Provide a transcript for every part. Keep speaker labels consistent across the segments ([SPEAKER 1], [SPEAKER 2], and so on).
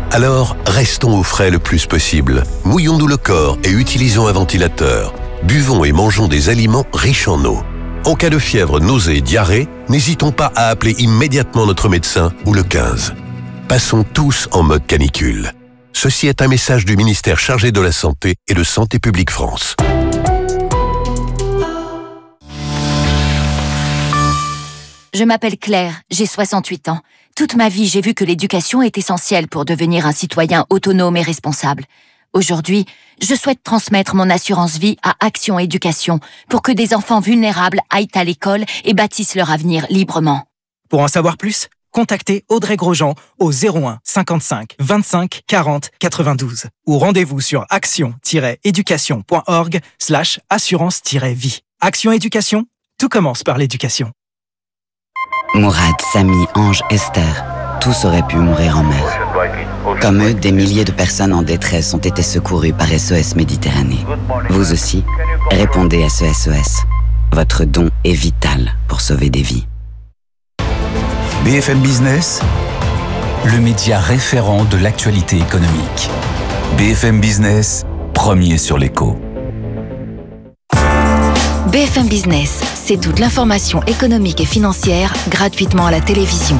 [SPEAKER 1] Alors, restons au frais le plus possible. Mouillons-nous le corps et utilisons un ventilateur. Buvons et mangeons des aliments riches en eau. En cas de fièvre, nausée et diarrhée, n'hésitons pas à appeler immédiatement notre médecin ou le 15. Passons tous en mode canicule. Ceci est un message du ministère chargé de la Santé et de Santé publique France.
[SPEAKER 2] Je m'appelle Claire, j'ai 68 ans. Toute ma vie, j'ai vu que l'éducation est essentielle pour devenir un citoyen autonome et responsable. Aujourd'hui, je souhaite transmettre mon assurance vie à Action Éducation pour que des enfants vulnérables aillent à l'école et bâtissent leur avenir librement.
[SPEAKER 3] Pour en savoir plus, contactez Audrey Grosjean au 01 55 25 40 92 ou rendez-vous sur action-éducation.org/assurance-vie. Action Éducation, tout commence par l'éducation.
[SPEAKER 4] Mourad, Samy, Ange, Esther, tous auraient pu mourir en mer. Comme eux, des milliers de personnes en détresse ont été secourues par SOS Méditerranée. Vous aussi, répondez à ce SOS. Votre don est vital pour sauver des vies.
[SPEAKER 5] BFM Business, le média référent de l'actualité économique. BFM Business, premier sur l'écho.
[SPEAKER 2] BFM Business, c'est toute l'information économique et financière gratuitement à la télévision.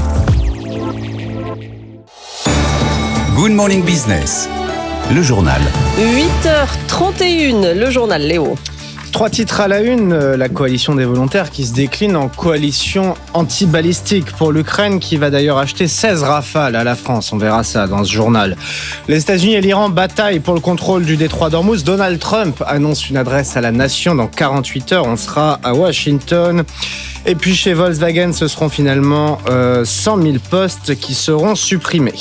[SPEAKER 5] Good Morning Business, le journal.
[SPEAKER 6] 8h31, le journal Léo.
[SPEAKER 7] 3 titres à la une, la coalition des volontaires qui se décline en coalition anti-balistique pour l'Ukraine qui va d'ailleurs acheter 16 Rafales à la France. On verra ça dans ce journal. Les États-Unis et l'Iran bataillent pour le contrôle du détroit d'Ormuz. Donald Trump annonce une adresse à la nation dans 48 heures. On sera à Washington. Et puis chez Volkswagen, ce seront finalement 100 000 postes qui seront supprimés.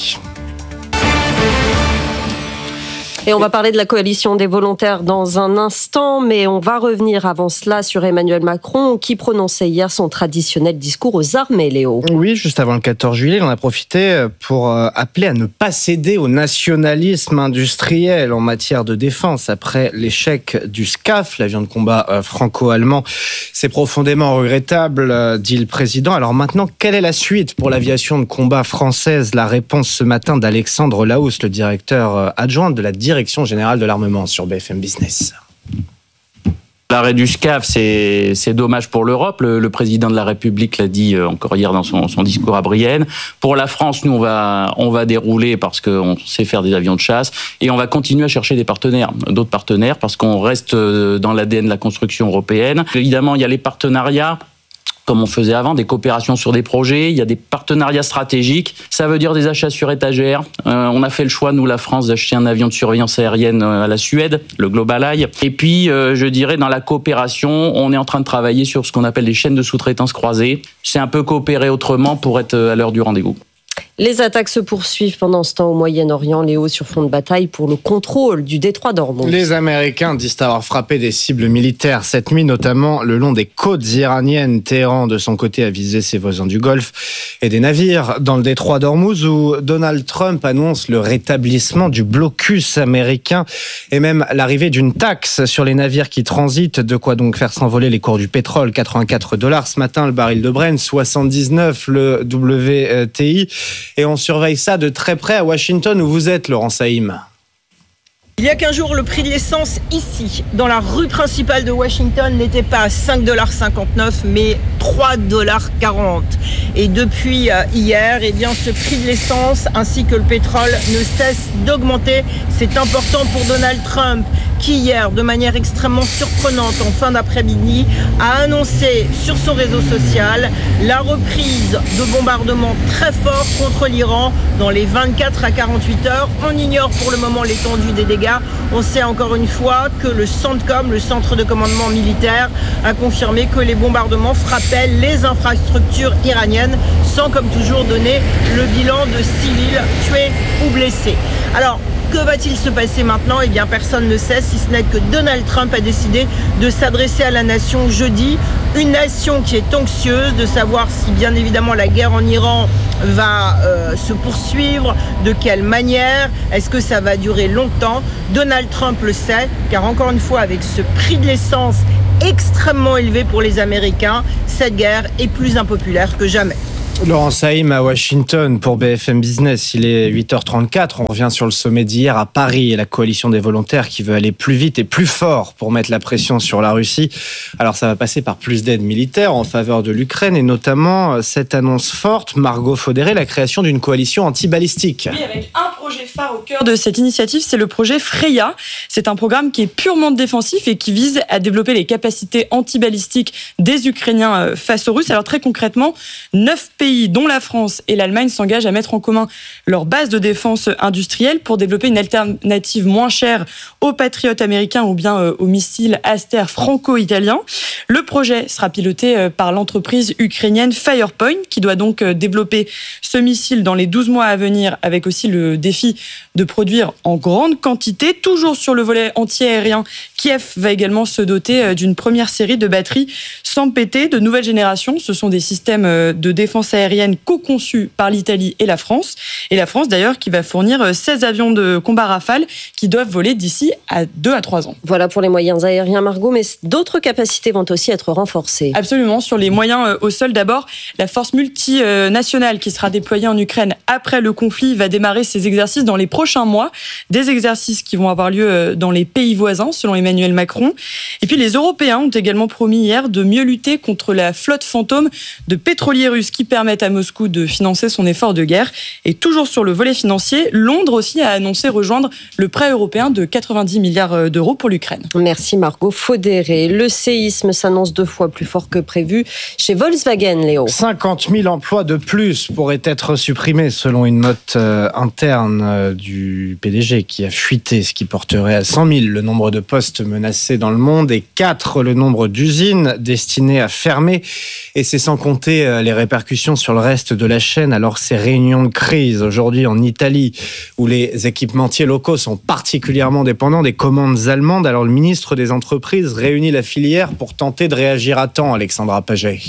[SPEAKER 6] Et on va parler de la coalition des volontaires dans un instant, mais on va revenir avant cela sur Emmanuel Macron qui prononçait hier son traditionnel discours aux armées, Léo.
[SPEAKER 7] Oui, juste avant le 14 juillet, il en a profité pour appeler à ne pas céder au nationalisme industriel en matière de défense. Après l'échec du SCAF, l'avion de combat franco-allemand, c'est profondément regrettable, dit le président. Alors maintenant, quelle est la suite pour l'aviation de combat française? La réponse ce matin d'Alexandre Laousse, le directeur adjoint de la Direction générale de l'armement sur BFM Business.
[SPEAKER 8] L'arrêt du SCAF, c'est dommage pour l'Europe. Le président de la République l'a dit encore hier dans son discours à Brienne. Pour la France, nous, on va dérouler parce qu'on sait faire des avions de chasse et on va continuer à chercher d'autres partenaires parce qu'on reste dans l'ADN de la construction européenne. Évidemment, il y a les partenariats, comme on faisait avant, des coopérations sur des projets, il y a des partenariats stratégiques, ça veut dire des achats sur étagère. On a fait le choix, nous, la France, d'acheter un avion de surveillance aérienne à la Suède, le GlobalEye. Et puis, je dirais, dans la coopération, on est en train de travailler sur ce qu'on appelle les chaînes de sous-traitance croisées. C'est un peu coopérer autrement pour être à l'heure du rendez-vous.
[SPEAKER 6] Les attaques se poursuivent pendant ce temps au Moyen-Orient, Léo, sur fond de bataille pour le contrôle du détroit d'Ormuz.
[SPEAKER 7] Les Américains disent avoir frappé des cibles militaires cette nuit, notamment le long des côtes iraniennes. Téhéran, de son côté, a visé ses voisins du Golfe et des navires dans le détroit d'Ormuz où Donald Trump annonce le rétablissement du blocus américain et même l'arrivée d'une taxe sur les navires qui transitent. De quoi donc faire s'envoler les cours du pétrole. $84 ce matin, le baril de Brent, 79 le WTI. Et on surveille ça de très près à Washington où vous êtes, Laurent Saïm.
[SPEAKER 9] Il y a 15 jours, le prix de l'essence ici, dans la rue principale de Washington, n'était pas à $5,59 mais $3,40. Et depuis hier, eh bien, ce prix de l'essence ainsi que le pétrole ne cesse d'augmenter. C'est important pour Donald Trump qui hier, de manière extrêmement surprenante en fin d'après-midi, a annoncé sur son réseau social la reprise de bombardements très forts contre l'Iran dans les 24 à 48 heures. On ignore pour le moment l'étendue des dégâts. On sait encore une fois que le CENTCOM, le centre de commandement militaire, a confirmé que les bombardements frappaient les infrastructures iraniennes sans, comme toujours, donner le bilan de civils tués ou blessés. Alors, que va-t-il se passer maintenant? Eh bien, personne ne sait, si ce n'est que Donald Trump a décidé de s'adresser à la nation jeudi. Une nation qui est anxieuse de savoir si, bien évidemment, la guerre en Iran va se poursuivre, de quelle manière, est-ce que ça va durer longtemps? Donald Trump le sait, car encore une fois, avec ce prix de l'essence extrêmement élevé pour les Américains, cette guerre est plus impopulaire que jamais.
[SPEAKER 7] Laurent Saïm à Washington pour BFM Business. Il est 8h34. On revient sur le sommet d'hier à Paris et la coalition des volontaires qui veut aller plus vite et plus fort pour mettre la pression sur la Russie. Alors ça va passer par plus d'aide militaire en faveur de l'Ukraine et notamment cette annonce forte, Margot Faudéré, la création d'une coalition anti-balistique.
[SPEAKER 10] Oui, avec un projet phare au cœur de cette initiative, c'est le projet Freya. C'est un programme qui est purement défensif et qui vise à développer les capacités anti-balistiques des Ukrainiens face aux Russes. Alors très concrètement, 9 pays dont la France et l'Allemagne s'engagent à mettre en commun leur base de défense industrielle pour développer une alternative moins chère aux patriotes américains ou bien aux missiles Aster franco-italiens. Le projet sera piloté par l'entreprise ukrainienne Firepoint qui doit donc développer ce missile dans les 12 mois à venir avec aussi le défi de produire en grande quantité. Toujours sur le volet anti-aérien, Kiev va également se doter d'une première série de batteries sans péter de nouvelle génération. Ce sont des systèmes de défense aérienne co-conçus par l'Italie et la France. Et la France d'ailleurs qui va fournir 16 avions de combat Rafale qui doivent voler d'ici à 2 à 3 ans.
[SPEAKER 6] Voilà pour les moyens aériens, Margot, mais d'autres capacités vont aussi être renforcées.
[SPEAKER 10] Absolument, sur les moyens au sol d'abord, la force multinationale qui sera déployée en Ukraine après le conflit va démarrer ses exercices dans les prochains mois. Des exercices qui vont avoir lieu dans les pays voisins selon Emmanuel Macron. Et puis les Européens ont également promis hier de mieux lutter contre la flotte fantôme de pétroliers russes qui permettent à Moscou de financer son effort de guerre. Et toujours sur le volet financier, Londres aussi a annoncé rejoindre le prêt européen de 90 milliards d'euros pour l'Ukraine.
[SPEAKER 6] Merci Margot Faudéré. Le séisme s'annonce 2 fois plus fort que prévu chez Volkswagen, Léo.
[SPEAKER 7] 50 000 emplois de plus pourraient être supprimés selon une note interne du PDG qui a fuité, ce qui porterait à 100 000 le nombre de postes menacés dans le monde et 4 le nombre d'usines destinées à fermer. Et c'est sans compter les répercussions sur le reste de la chaîne. Alors ces réunions de crise aujourd'hui en Italie où les équipementiers locaux sont particulièrement dépendants des commandes allemandes. Alors le ministre des Entreprises réunit la filière pour tenter de réagir à temps, Alexandra Paget.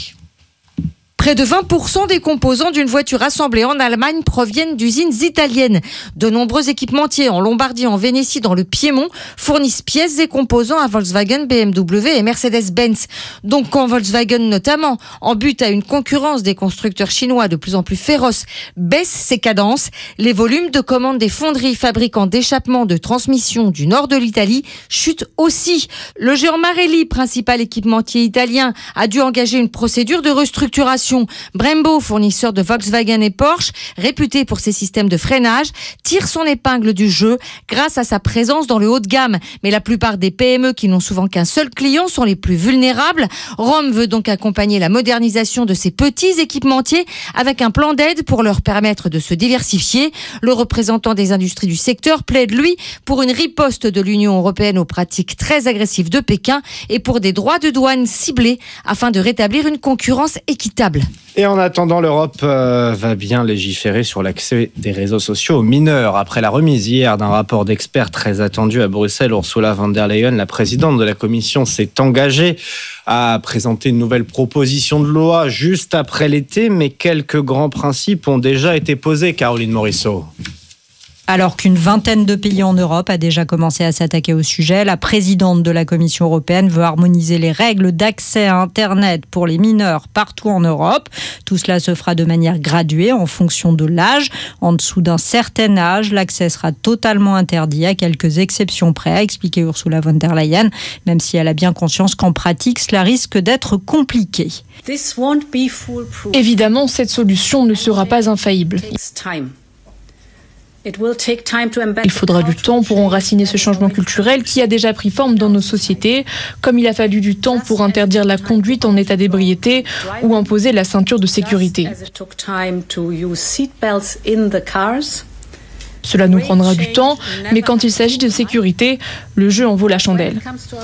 [SPEAKER 11] Près de 20% des composants d'une voiture assemblée en Allemagne proviennent d'usines italiennes. De nombreux équipementiers en Lombardie, en Vénétie, dans le Piémont fournissent pièces et composants à Volkswagen, BMW et Mercedes-Benz. Donc quand Volkswagen notamment, en but à une concurrence des constructeurs chinois de plus en plus féroces, baisse ses cadences, les volumes de commandes des fonderies fabricant d'échappements de transmission du nord de l'Italie chutent aussi. Le géant Marelli, principal équipementier italien, a dû engager une procédure de restructuration. Brembo, fournisseur de Volkswagen et Porsche, réputé pour ses systèmes de freinage, tire son épingle du jeu grâce à sa présence dans le haut de gamme. Mais la plupart des PME qui n'ont souvent qu'un seul client sont les plus vulnérables. Rome veut donc accompagner la modernisation de ces petits équipementiers avec un plan d'aide pour leur permettre de se diversifier. Le représentant des industries du secteur plaide, lui, pour une riposte de l'Union européenne aux pratiques très agressives de Pékin et pour des droits de douane ciblés afin de rétablir une concurrence équitable.
[SPEAKER 7] Et en attendant, l'Europe va bien légiférer sur l'accès des réseaux sociaux aux mineurs. Après la remise hier d'un rapport d'experts très attendu à Bruxelles, Ursula von der Leyen, la présidente de la Commission, s'est engagée à présenter une nouvelle proposition de loi juste après l'été. Mais quelques grands principes ont déjà été posés, Caroline Morisseau.
[SPEAKER 12] Alors qu'une vingtaine de pays en Europe a déjà commencé à s'attaquer au sujet, la présidente de la Commission européenne veut harmoniser les règles d'accès à Internet pour les mineurs partout en Europe. Tout cela se fera de manière graduée en fonction de l'âge. En dessous d'un certain âge, l'accès sera totalement interdit à quelques exceptions près, a expliqué Ursula von der Leyen, même si elle a bien conscience qu'en pratique, cela risque d'être compliqué.
[SPEAKER 13] Évidemment, cette solution ne sera pas infaillible. Il faudra du temps pour enraciner ce changement culturel qui a déjà pris forme dans nos sociétés, comme il a fallu du temps pour interdire la conduite en état d'ébriété ou imposer la ceinture de sécurité. Cela nous prendra du temps, mais quand il s'agit de sécurité, le jeu en vaut la chandelle.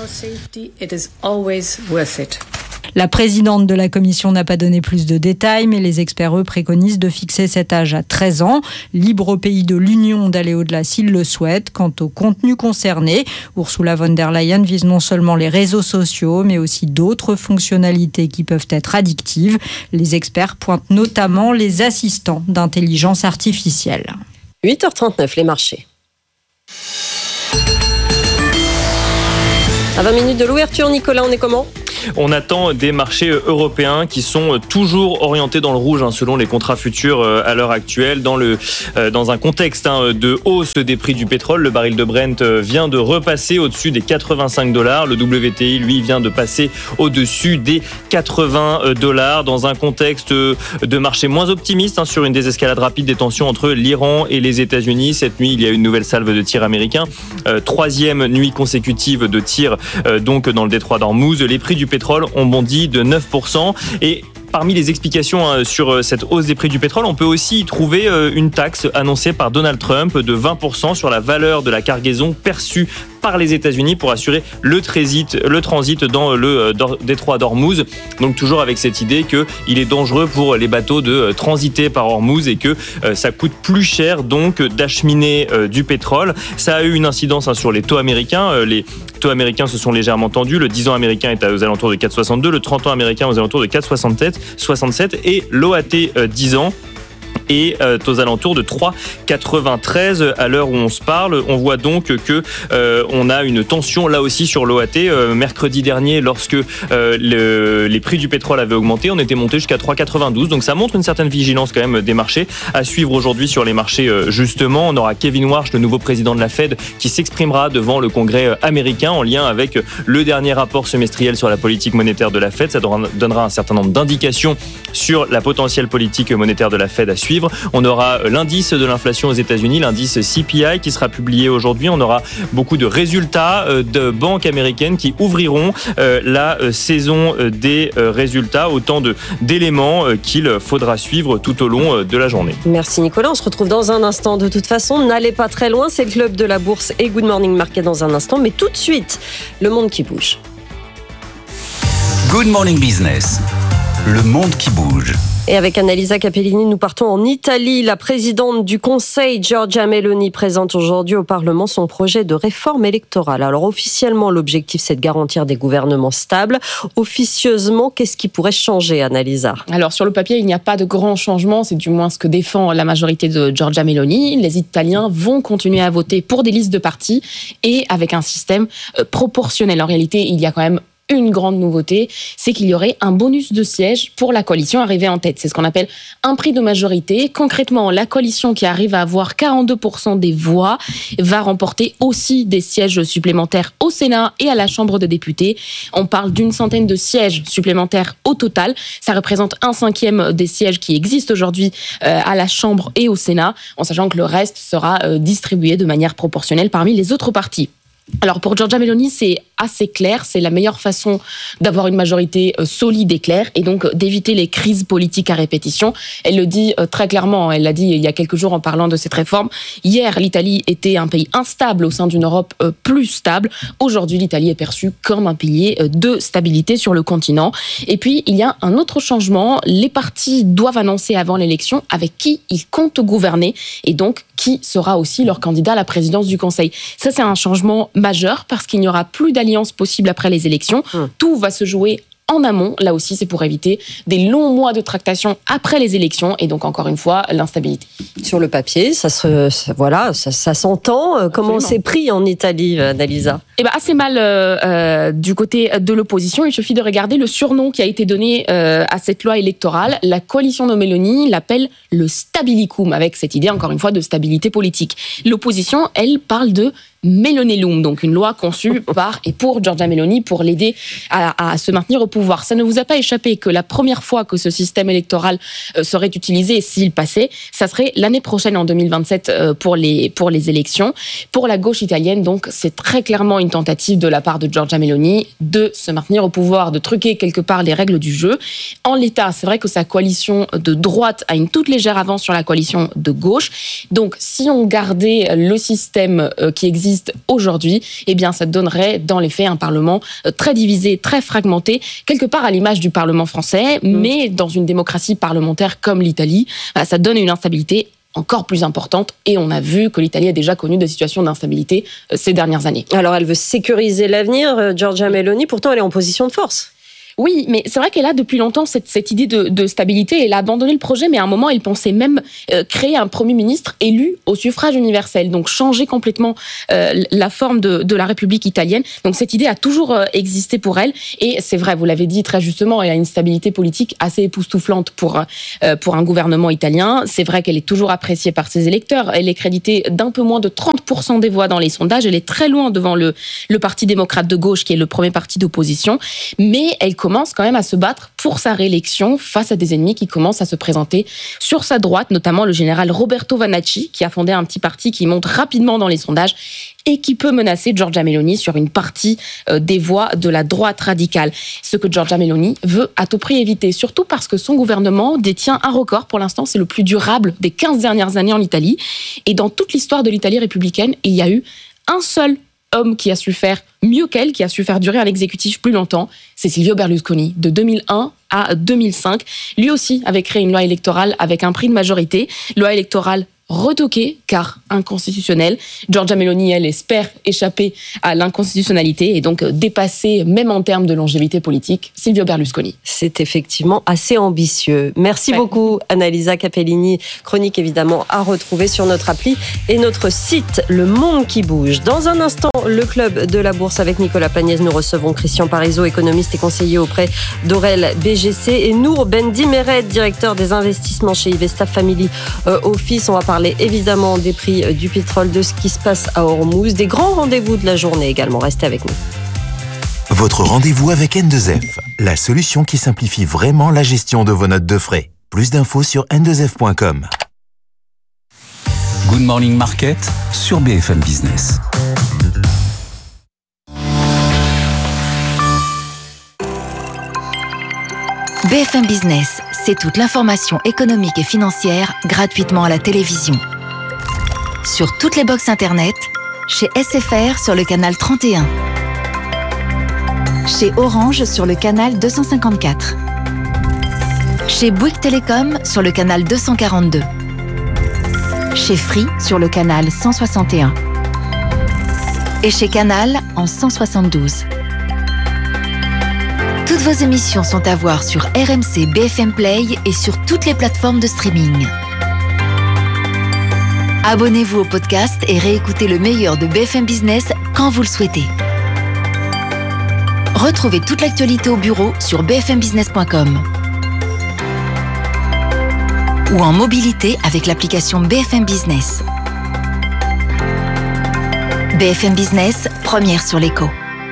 [SPEAKER 12] La présidente de la Commission n'a pas donné plus de détails, mais les experts, eux, préconisent de fixer cet âge à 13 ans. Libre au pays de l'Union d'aller au-delà s'il le souhaite. Quant au contenu concerné, Ursula von der Leyen vise non seulement les réseaux sociaux, mais aussi d'autres fonctionnalités qui peuvent être addictives. Les experts pointent notamment les assistants d'intelligence artificielle.
[SPEAKER 6] 8h39, les marchés. À 20 minutes de l'ouverture, Nicolas, on est comment ?
[SPEAKER 14] On attend des marchés européens qui sont toujours orientés dans le rouge selon les contrats futurs à l'heure actuelle. Dans un contexte de hausse des prix du pétrole, le baril de Brent vient de repasser au-dessus des $85. Le WTI, lui, vient de passer au-dessus des $80. Dans un contexte de marché moins optimiste sur une désescalade rapide des tensions entre l'Iran et les États-Unis. Cette nuit, il y a une nouvelle salve de tirs américains. Troisième nuit consécutive de tirs donc dans le détroit d'Ormuz. Les prix du pétrole ont bondi de 9%. Et parmi les explications sur cette hausse des prix du pétrole, on peut aussi y trouver une taxe annoncée par Donald Trump de 20% sur la valeur de la cargaison perçue par les États-Unis pour assurer le transit dans le détroit d'Ormuz. Donc toujours avec cette idée qu'il est dangereux pour les bateaux de transiter par Ormuz et que ça coûte plus cher donc d'acheminer du pétrole. Ça a eu une incidence sur les taux américains. Les taux américains se sont légèrement tendus. Le 10 ans américain est aux alentours de 4,62, le 30 ans américain aux alentours de 4,67 et l'OAT 10 ans et aux alentours de 3,93 à l'heure où on se parle. On voit donc que on a une tension là aussi sur l'OAT. Mercredi dernier, lorsque les prix du pétrole avaient augmenté, on était monté jusqu'à 3,92. Donc ça montre une certaine vigilance quand même des marchés. À suivre aujourd'hui sur les marchés justement, on aura Kevin Warsh, le nouveau président de la Fed, qui s'exprimera devant le Congrès américain en lien avec le dernier rapport semestriel sur la politique monétaire de la Fed. Ça donnera un certain nombre d'indications sur la potentielle politique monétaire de la Fed à suivre. On aura l'indice de l'inflation aux États-Unis, l'indice CPI qui sera publié aujourd'hui. On aura beaucoup de résultats de banques américaines qui ouvriront la saison des résultats. Autant d'éléments qu'il faudra suivre tout au long de la journée.
[SPEAKER 6] Merci Nicolas, on se retrouve dans un instant. De toute façon, n'allez pas très loin, c'est le club de la bourse et Good Morning Market dans un instant. Mais tout de suite, le monde qui bouge.
[SPEAKER 5] Good Morning Business, le monde qui bouge.
[SPEAKER 6] Et avec Annalisa Capellini, nous partons en Italie. La présidente du Conseil, Giorgia Meloni, présente aujourd'hui au Parlement son projet de réforme électorale. Alors officiellement, l'objectif, c'est de garantir des gouvernements stables. Officieusement, qu'est-ce qui pourrait changer, Annalisa ?
[SPEAKER 15] Alors sur le papier, il n'y a pas de grand changement. C'est du moins ce que défend la majorité de Giorgia Meloni. Les Italiens vont continuer à voter pour des listes de partis et avec un système proportionnel. En réalité, il y a quand même une grande nouveauté, c'est qu'il y aurait un bonus de sièges pour la coalition arrivée en tête. C'est ce qu'on appelle un prix de majorité. Concrètement, la coalition qui arrive à avoir 42% des voix va remporter aussi des sièges supplémentaires au Sénat et à la Chambre des députés. On parle d'une centaine de sièges supplémentaires au total. Ça représente 1/5 des sièges qui existent aujourd'hui à la Chambre et au Sénat, en sachant que le reste sera distribué de manière proportionnelle parmi les autres partis. Alors pour Giorgia Meloni, c'est assez clair, c'est la meilleure façon d'avoir une majorité solide et claire et donc d'éviter les crises politiques à répétition. Elle le dit très clairement, elle l'a dit il y a quelques jours en parlant de cette réforme. Hier, l'Italie était un pays instable au sein d'une Europe plus stable. Aujourd'hui, l'Italie est perçue comme un pilier de stabilité sur le continent. Et puis, il y a un autre changement. Les partis doivent annoncer avant l'élection avec qui ils comptent gouverner et donc qui sera aussi leur candidat à la présidence du Conseil. Ça, c'est un changement majeur parce qu'il n'y aura plus d'alliance possible après les élections. Tout va se jouer en amont. Là aussi, c'est pour éviter des longs mois de tractation après les élections et donc, encore une fois, l'instabilité.
[SPEAKER 6] Sur le papier, ça s'entend. Comment c'est pris en Italie, Annalisa ?
[SPEAKER 15] Assez mal du côté de l'opposition. Il suffit de regarder le surnom qui a été donné à cette loi électorale. La coalition de Meloni l'appelle le stabilicum, avec cette idée, encore une fois, de stabilité politique. L'opposition, elle, parle de Melonellum, donc une loi conçue par et pour Giorgia Meloni pour l'aider à se maintenir au pouvoir. Ça ne vous a pas échappé que la première fois que ce système électoral serait utilisé, s'il passait, ça serait l'année prochaine, en 2027, pour les élections. Pour la gauche italienne, donc, c'est très clairement une tentative de la part de Giorgia Meloni de se maintenir au pouvoir, de truquer quelque part les règles du jeu. En l'état, c'est vrai que sa coalition de droite a une toute légère avance sur la coalition de gauche. Donc, si on gardait le système qui existe aujourd'hui, eh bien, ça donnerait dans les faits un Parlement très divisé, très fragmenté, quelque part à l'image du Parlement français, mais dans une démocratie parlementaire comme l'Italie, ça donne une instabilité encore plus importante et on a vu que l'Italie a déjà connu des situations d'instabilité ces dernières années.
[SPEAKER 6] Alors elle veut sécuriser l'avenir, Giorgia Meloni, pourtant elle est en position de force.
[SPEAKER 15] Oui, mais c'est vrai qu'elle a depuis longtemps cette idée de stabilité. Elle a abandonné le projet, mais à un moment, elle pensait même créer un Premier ministre élu au suffrage universel, donc changer complètement la forme de la République italienne. Donc cette idée a toujours existé pour elle, et c'est vrai, vous l'avez dit très justement, elle a une stabilité politique assez époustouflante pour un gouvernement italien. C'est vrai qu'elle est toujours appréciée par ses électeurs. Elle est créditée d'un peu moins de 30% des voix dans les sondages. Elle est très loin devant le Parti démocrate de gauche, qui est le premier parti d'opposition, mais elle commence quand même à se battre pour sa réélection face à des ennemis qui commencent à se présenter sur sa droite, notamment le général Roberto Vanacci, qui a fondé un petit parti qui monte rapidement dans les sondages et qui peut menacer Giorgia Meloni sur une partie des voix de la droite radicale. Ce que Giorgia Meloni veut à tout prix éviter, surtout parce que son gouvernement détient un record. Pour l'instant, c'est le plus durable des 15 dernières années en Italie. Et dans toute l'histoire de l'Italie républicaine, il y a eu un seul homme qui a su faire mieux qu'elle, qui a su faire durer un exécutif plus longtemps, c'est Silvio Berlusconi, de 2001 à 2005. Lui aussi avait créé une loi électorale avec un prix de majorité, loi électorale retoquée car inconstitutionnelle. Giorgia Meloni, elle, espère échapper à l'inconstitutionnalité et donc dépasser, même en termes de longévité politique, Silvio Berlusconi.
[SPEAKER 6] C'est effectivement assez ambitieux. Merci beaucoup, Annalisa Capellini. Chronique évidemment à retrouver sur notre appli et notre site Le Monde qui bouge. Dans un instant, le club de la bourse avec Nicolas Pagnès. Nous recevons Christian Parizeau, économiste et conseiller auprès d'Aurel BGC, et Nour Bendimered, directeur des investissements chez Ivesta Family Office. On va parler évidemment des prix du pétrole, de ce qui se passe à Hormuz, des grands rendez-vous de la journée également. Restez avec nous.
[SPEAKER 16] Votre rendez-vous avec N2F, la solution qui simplifie vraiment la gestion de vos notes de frais. Plus d'infos sur n2f.com.
[SPEAKER 5] Good Morning Market sur BFM Business.
[SPEAKER 2] BFM Business, c'est toute l'information économique et financière gratuitement à la télévision. Sur toutes les box internet, chez SFR sur le canal 31. Chez Orange sur le canal 254. Chez Bouygues Télécom sur le canal 242. Chez Free sur le canal 161. Et chez Canal en 172. Toutes vos émissions sont à voir sur RMC BFM Play et sur toutes les plateformes de streaming. Abonnez-vous au podcast et réécoutez le meilleur de BFM Business quand vous le souhaitez. Retrouvez toute l'actualité au bureau sur bfmbusiness.com ou en mobilité avec l'application BFM Business. BFM Business, première sur l'écho.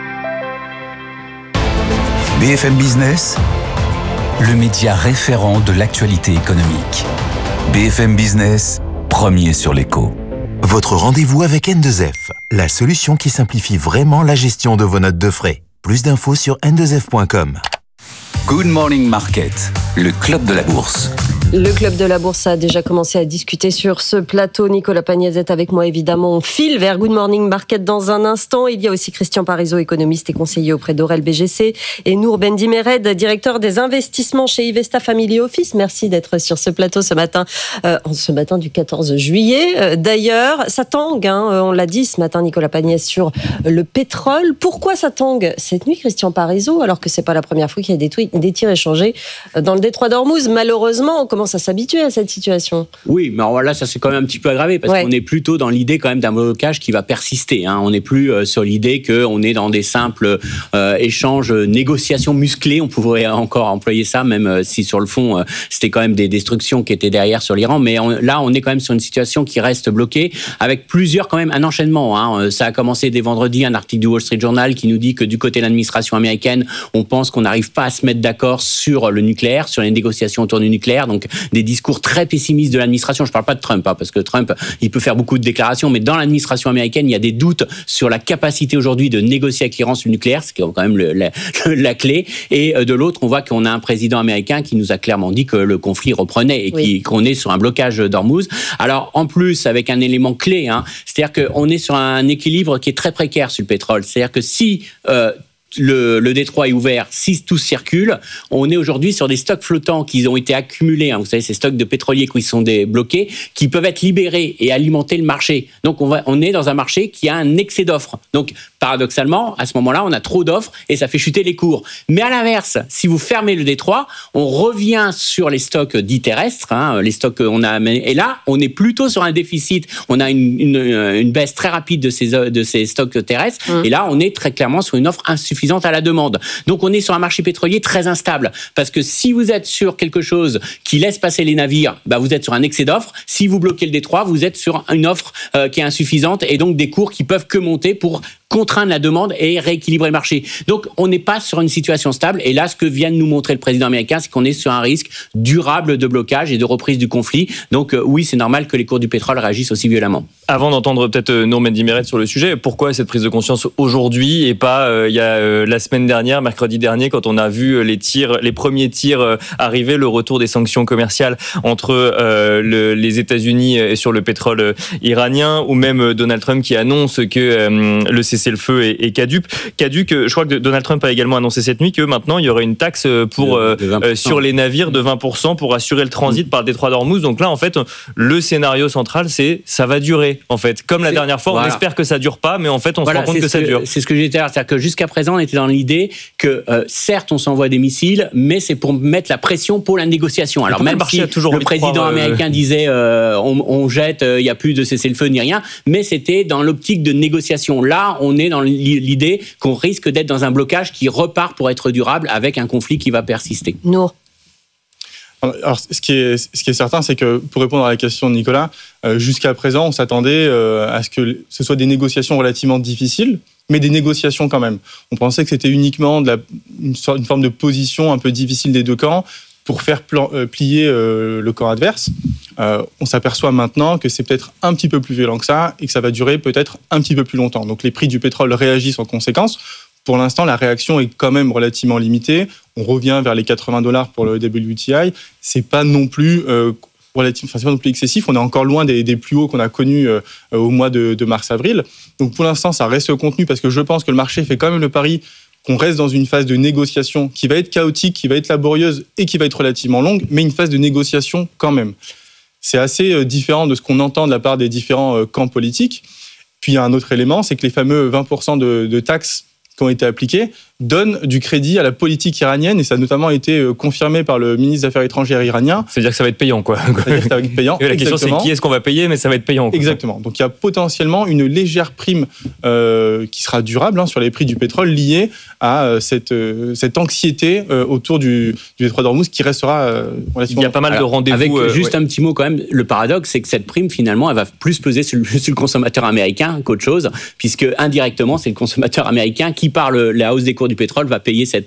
[SPEAKER 5] BFM Business, le média référent de l'actualité économique. BFM Business, premier sur l'écho.
[SPEAKER 16] Votre rendez-vous avec N2F, la solution qui simplifie vraiment la gestion de vos notes de frais. Plus d'infos sur n2f.com.
[SPEAKER 5] Good Morning Market, le club de la bourse.
[SPEAKER 6] Le club de la bourse a déjà commencé à discuter sur ce plateau. Nicolas Pagnès est avec moi, évidemment. On file vers Good Morning Market dans un instant. Il y a aussi Christian Parizeau, économiste et conseiller auprès d'Aurel BGC, et Nour Bendimered, directeur des investissements chez Ivesta Family Office. Merci d'être sur ce plateau ce matin du 14 juillet. D'ailleurs, ça tangue, on l'a dit ce matin, Nicolas Pagnès, sur le pétrole. Pourquoi ça tangue cette nuit, Christian Parizeau, alors que c'est pas la première fois qu'il y a des tirs échangés dans le détroit d'Ormuz? Malheureusement, on commence à s'habituer à cette situation.
[SPEAKER 17] Oui, mais alors là, ça s'est quand même un petit peu aggravé parce qu'on est plutôt dans l'idée quand même d'un blocage qui va persister. On n'est plus sur l'idée qu'on est dans des simples échanges, négociations musclées. On pourrait encore employer ça, même si sur le fond, c'était quand même des destructions qui étaient derrière sur l'Iran. Mais là, on est quand même sur une situation qui reste bloquée avec un enchaînement. Ça a commencé dès vendredi, un article du Wall Street Journal qui nous dit que du côté de l'administration américaine, on pense qu'on n'arrive pas à se mettre d'accord sur le nucléaire, sur les négociations autour du nucléaire. Donc, des discours très pessimistes de l'administration. Je ne parle pas de Trump, parce que Trump, il peut faire beaucoup de déclarations, mais dans l'administration américaine, il y a des doutes sur la capacité aujourd'hui de négocier avec l'Iran sur le nucléaire, c'est quand même la clé. Et de l'autre, on voit qu'on a un président américain qui nous a clairement dit que le conflit reprenait et qu'on est sur un blocage d'Ormuz. Alors, en plus, avec un élément clé, c'est-à-dire qu'on est sur un équilibre qui est très précaire sur le pétrole. C'est-à-dire que si le détroit est ouvert, si tout circule, on est aujourd'hui sur des stocks flottants qui ont été accumulés, vous savez, ces stocks de pétroliers qui sont bloqués, qui peuvent être libérés et alimenter le marché. Donc on est dans un marché qui a un excès d'offres. Donc paradoxalement, à ce moment-là, on a trop d'offres et ça fait chuter les cours. Mais à l'inverse, si vous fermez le détroit, on revient sur les stocks dits terrestres, les stocks qu'on a amenés. Et là, on est plutôt sur un déficit. On a une baisse très rapide de ces stocks terrestres. Et là, on est très clairement sur une offre insuffisante à la demande. Donc, on est sur un marché pétrolier très instable. Parce que si vous êtes sur quelque chose qui laisse passer les navires, vous êtes sur un excès d'offres. Si vous bloquez le détroit, vous êtes sur une offre qui est insuffisante et donc des cours qui peuvent que monter pour contraindre la demande et rééquilibrer le marché. Donc, on n'est pas sur une situation stable. Et là, ce que vient de nous montrer le président américain, c'est qu'on est sur un risque durable de blocage et de reprise du conflit. Donc, oui, c'est normal que les cours du pétrole réagissent aussi violemment.
[SPEAKER 14] Avant d'entendre peut-être Nour Mendimeret sur le sujet, pourquoi cette prise de conscience aujourd'hui et pas il y a la semaine dernière, mercredi dernier, quand on a vu les premiers tirs arriver, le retour des sanctions commerciales entre les États-Unis et sur le pétrole iranien, ou même Donald Trump qui annonce que le cessez-le-feu est caduc. Je crois que Donald Trump a également annoncé cette nuit que maintenant il y aurait une taxe sur les navires de 20% pour assurer le transit par le détroit d'Ormuz. Donc là, en fait, le scénario central, c'est ça va durer. En fait, comme la dernière fois, on espère que ça dure pas, mais en fait, on se rend compte que ça dure.
[SPEAKER 17] C'est ce que j'ai dit, c'est-à-dire que jusqu'à présent, on était dans l'idée que certes, on s'envoie des missiles, mais c'est pour mettre la pression pour la négociation. Alors même si le président américain disait on jette, il n'y a plus de cessez-le-feu ni rien, mais c'était dans l'optique de négociation. Là, on est dans l'idée qu'on risque d'être dans un blocage qui repart pour être durable avec un conflit qui va persister.
[SPEAKER 6] Nour.
[SPEAKER 18] Alors, ce qui est certain, c'est que pour répondre à la question de Nicolas, jusqu'à présent, on s'attendait à ce que ce soit des négociations relativement difficiles, mais des négociations quand même. On pensait que c'était uniquement une forme de position un peu difficile des deux camps pour faire plier le camp adverse. On s'aperçoit maintenant que c'est peut-être un petit peu plus violent que ça et que ça va durer peut-être un petit peu plus longtemps. Donc les prix du pétrole réagissent en conséquence. Pour l'instant, la réaction est quand même relativement limitée. On revient vers les $80 pour le WTI. C'est pas non plus c'est pas non plus excessif. On est encore loin des plus hauts qu'on a connus au mois de mars-avril. Donc pour l'instant, ça reste contenu parce que je pense que le marché fait quand même le pari qu'on reste dans une phase de négociation qui va être chaotique, qui va être laborieuse et qui va être relativement longue, mais une phase de négociation quand même. C'est assez différent de ce qu'on entend de la part des différents camps politiques. Puis il y a un autre élément, c'est que les fameux 20% de taxes qui ont été appliquées donnent du crédit à la politique iranienne, et ça a notamment été confirmé par le ministre des Affaires étrangères iranien.
[SPEAKER 14] C'est-à-dire que ça va être payant, quoi.
[SPEAKER 18] C'est-à-dire que ça va être payant.
[SPEAKER 14] Et la question, c'est qui est-ce qu'on va payer, mais ça va être payant, quoi.
[SPEAKER 18] Exactement. Donc il y a potentiellement une légère prime qui sera durable sur les prix du pétrole liée à cette anxiété autour du détroit d'Ormuz qui restera relativement...
[SPEAKER 14] Il y a pas mal de rendez-vous.
[SPEAKER 17] Avec juste un petit mot quand même, le paradoxe, c'est que cette prime, finalement, elle va plus peser sur le consommateur américain qu'autre chose, puisque indirectement, c'est le consommateur américain qui, par la hausse des cours du pétrole, va payer cette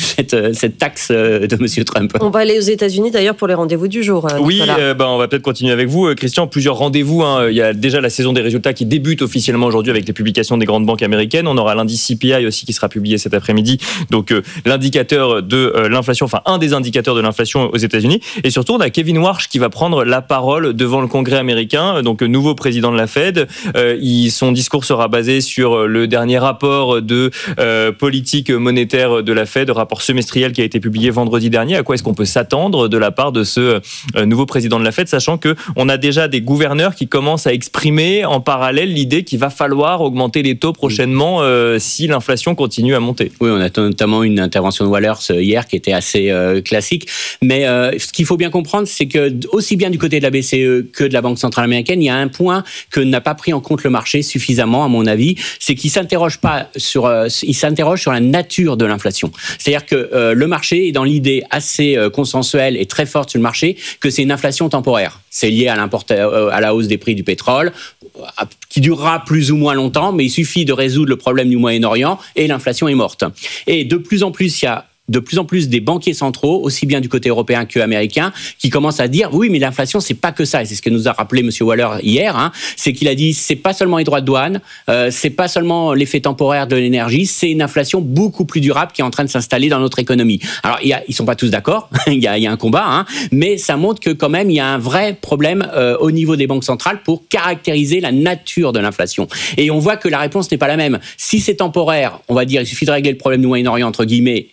[SPEAKER 17] taxe de M. Trump.
[SPEAKER 6] On va aller aux États-Unis d'ailleurs pour les rendez-vous du jour.
[SPEAKER 14] Oui, on va peut-être continuer avec vous, Christian. Plusieurs rendez-vous. Il y a déjà la saison des résultats qui débute officiellement aujourd'hui avec les publications des grandes banques américaines. On aura l'indice CPI aussi qui sera publié cet après-midi. Donc l'indicateur de l'inflation, enfin un des indicateurs de l'inflation aux États-Unis. Et surtout, on a Kevin Warsh qui va prendre la parole devant le Congrès américain, donc nouveau président de la Fed. Son discours sera basé sur le dernier rapport de politique monétaire de la Fed, rapport semestriel qui a été publié vendredi dernier. À quoi est-ce qu'on peut s'attendre de la part de ce nouveau président de la Fed, sachant qu'on a déjà des gouverneurs qui commencent à exprimer en parallèle l'idée qu'il va falloir augmenter les taux prochainement si l'inflation continue à monter.
[SPEAKER 17] Oui, on a notamment une intervention de Wallers hier qui était assez classique. Mais ce qu'il faut bien comprendre, c'est que aussi bien du côté de la BCE que de la Banque centrale américaine, il y a un point que n'a pas pris en compte le marché suffisamment, à mon avis, c'est qu'il s'interroge sur la nature de l'inflation. C'est-à-dire que le marché est dans l'idée assez consensuelle et très forte sur le marché que c'est une inflation temporaire. C'est lié à la hausse des prix du pétrole, qui durera plus ou moins longtemps, mais il suffit de résoudre le problème du Moyen-Orient et l'inflation est morte. Et de plus en plus, il y a de plus en plus des banquiers centraux, aussi bien du côté européen qu'américain, qui commencent à dire oui, mais l'inflation, c'est pas que ça. Et c'est ce que nous a rappelé M. Waller hier. C'est qu'il a dit c'est pas seulement les droits de douane, c'est pas seulement l'effet temporaire de l'énergie, c'est une inflation beaucoup plus durable qui est en train de s'installer dans notre économie. Alors, ils sont pas tous d'accord. il y a un combat, mais ça montre que quand même il y a un vrai problème au niveau des banques centrales pour caractériser la nature de l'inflation. Et on voit que la réponse n'est pas la même. Si c'est temporaire, on va dire il suffit de régler le problème du Moyen-Orient entre guillemets, et on a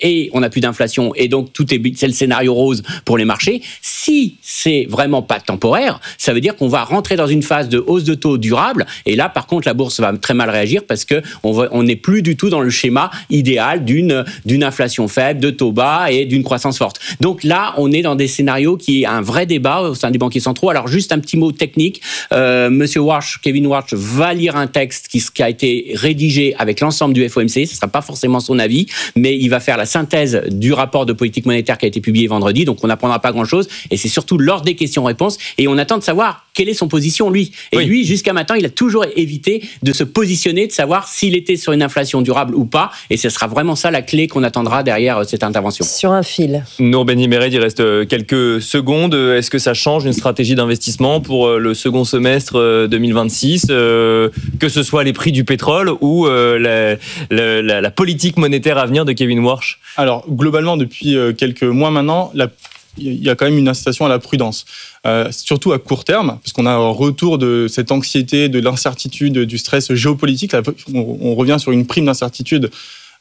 [SPEAKER 17] n'a plus d'inflation et donc c'est le scénario rose pour les marchés. Si c'est vraiment pas temporaire, ça veut dire qu'on va rentrer dans une phase de hausse de taux durable et là par contre la bourse va très mal réagir parce que on n'est plus du tout dans le schéma idéal d'une inflation faible, de taux bas et d'une croissance forte. Donc là, on est dans des scénarios qui est un vrai débat au sein des banquiers centraux. Alors juste un petit mot technique, Monsieur Warsh, Kevin Warsh va lire un texte qui a été rédigé avec l'ensemble du FOMC. Ce ne sera pas forcément son avis, mais il va faire la synthèse du rapport de politique monétaire qui a été publié vendredi. Donc on n'apprendra pas grand-chose et c'est surtout lors des questions-réponses et on attend de savoir quelle est son position lui. Et lui, jusqu'à maintenant, il a toujours évité de se positionner, de savoir s'il était sur une inflation durable ou pas. Et ce sera vraiment ça la clé qu'on attendra derrière cette intervention.
[SPEAKER 6] Sur un fil.
[SPEAKER 14] Nour Ben-Imred, il reste quelques secondes. Est-ce que ça change une stratégie d'investissement pour le second semestre 2026, que ce soit les prix du pétrole ou la politique monétaire à venir de Kevin Warsh?
[SPEAKER 18] Alors, globalement, depuis quelques mois maintenant, il y a quand même une incitation à la prudence. Surtout à court terme, parce qu'on a un retour de cette anxiété, de l'incertitude, du stress géopolitique. Là, on revient sur une prime d'incertitude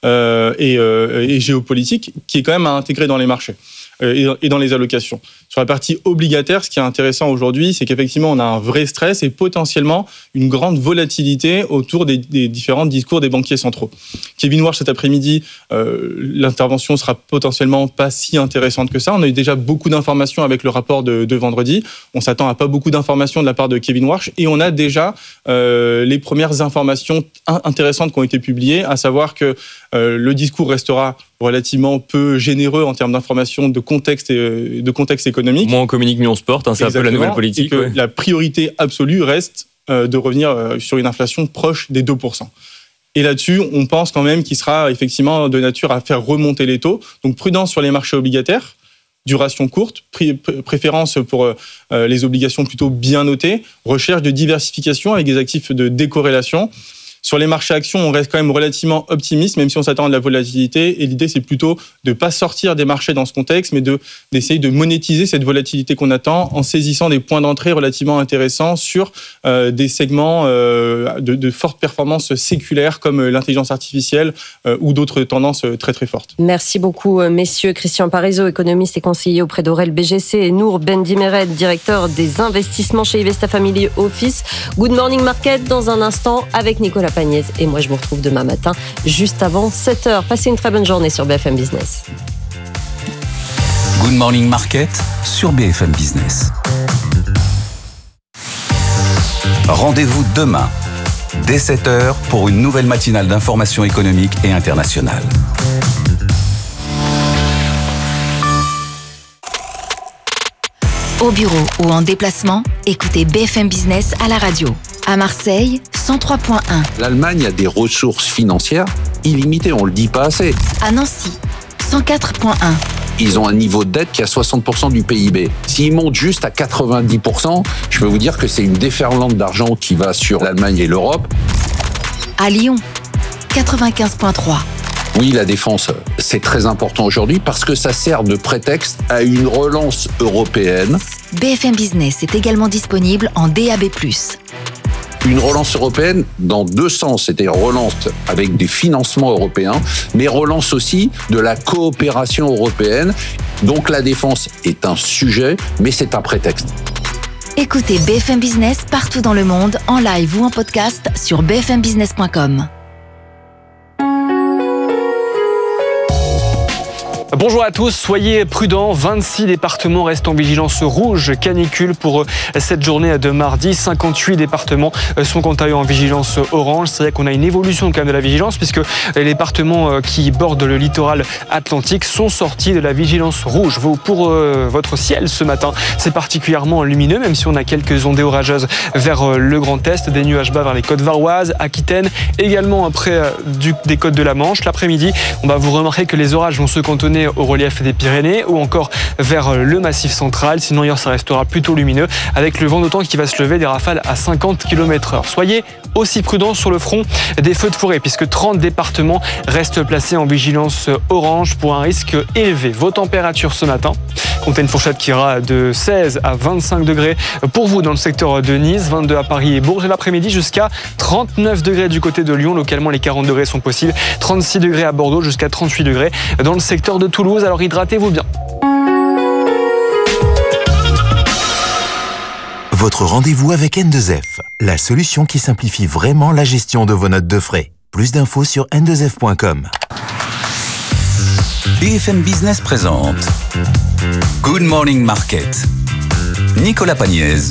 [SPEAKER 18] et géopolitique qui est quand même à intégrer dans les marchés et dans les allocations. Sur la partie obligataire, ce qui est intéressant aujourd'hui, c'est qu'effectivement, on a un vrai stress et potentiellement une grande volatilité autour des différents discours des banquiers centraux. Kevin Warsh, cet après-midi, l'intervention sera potentiellement pas si intéressante que ça. On a eu déjà beaucoup d'informations avec le rapport de vendredi. On s'attend à pas beaucoup d'informations de la part de Kevin Warsh et on a déjà les premières informations intéressantes qui ont été publiées, à savoir que le discours restera relativement peu généreux en termes d'informations de contexte économique.
[SPEAKER 14] Moins on communique, mieux on se porte, c'est un peu la nouvelle politique.
[SPEAKER 18] Et que la priorité absolue reste de revenir sur une inflation proche des 2%. Et là-dessus, on pense quand même qu'il sera effectivement de nature à faire remonter les taux. Donc prudence sur les marchés obligataires, duration courte, préférence pour les obligations plutôt bien notées, recherche de diversification avec des actifs de décorrélation. Sur les marchés actions, on reste quand même relativement optimiste, même si on s'attend à de la volatilité. Et l'idée, c'est plutôt de ne pas sortir des marchés dans ce contexte, mais d'essayer de monétiser cette volatilité qu'on attend en saisissant des points d'entrée relativement intéressants sur des segments de forte performance séculaire comme l'intelligence artificielle ou d'autres tendances très très fortes.
[SPEAKER 6] Merci beaucoup, messieurs. Christian Parizeau, économiste et conseiller auprès d'Aurel BGC, et Nour Ben-Imred, directeur des investissements chez Ivesta Family Office. Good Morning Market dans un instant avec Nicolas Pagnès. Et moi, je vous retrouve demain matin, juste avant 7h. Passez une très bonne journée sur BFM Business.
[SPEAKER 5] Good Morning Market sur BFM Business. Rendez-vous demain, dès 7h, pour une nouvelle matinale d'information économique et internationale.
[SPEAKER 2] Au bureau ou en déplacement, écoutez BFM Business à la radio. À Marseille, 103.1.
[SPEAKER 19] L'Allemagne a des ressources financières illimitées, on ne le dit pas assez.
[SPEAKER 2] À Nancy, 104.1.
[SPEAKER 19] Ils ont un niveau de dette qui est à 60% du PIB. S'ils montent juste à 90%, je peux vous dire que c'est une déferlante d'argent qui va sur l'Allemagne et l'Europe.
[SPEAKER 2] À Lyon, 95.3.
[SPEAKER 19] Oui, la défense, c'est très important aujourd'hui parce que ça sert de prétexte à une relance européenne.
[SPEAKER 2] BFM Business est également disponible en DAB+.
[SPEAKER 19] Une relance européenne dans deux sens, c'est-à-dire relance avec des financements européens, mais relance aussi de la coopération européenne. Donc la défense est un sujet, mais c'est un prétexte.
[SPEAKER 2] Écoutez BFM Business partout dans le monde, en live ou en podcast sur bfmbusiness.com.
[SPEAKER 20] Bonjour à tous, soyez prudents, 26 départements restent en vigilance rouge canicule pour cette journée de mardi, 58 départements sont quant à eux en vigilance orange. C'est vrai qu'on a une évolution quand même de la vigilance puisque les départements qui bordent le littoral atlantique sont sortis de la vigilance rouge. Pour votre ciel ce matin, c'est particulièrement lumineux même si on a quelques ondées orageuses vers le Grand Est, des nuages bas vers les côtes varoises, Aquitaine, également près des côtes de la Manche. L'après-midi, vous remarquez que les orages vont se cantonner au relief des Pyrénées ou encore vers le Massif central. Sinon, hier, ça restera plutôt lumineux avec le vent d'automne qui va se lever, des rafales à 50 km/h. Soyez aussi prudents sur le front des feux de forêt, puisque 30 départements restent placés en vigilance orange pour un risque élevé. Vos températures ce matin, comptez une fourchette qui ira de 16 à 25 degrés pour vous dans le secteur de Nice, 22 à Paris et Bourges, et l'après-midi jusqu'à 39 degrés du côté de Lyon. Localement, les 40 degrés sont possibles, 36 degrés à Bordeaux, jusqu'à 38 degrés dans le secteur de Toulouse. Alors hydratez-vous bien.
[SPEAKER 16] Votre rendez-vous avec N2F, la solution qui simplifie vraiment la gestion de vos notes de frais. Plus d'infos sur n2f.com.
[SPEAKER 5] BFM Business présente Good Morning Market. Nicolas Pagnès.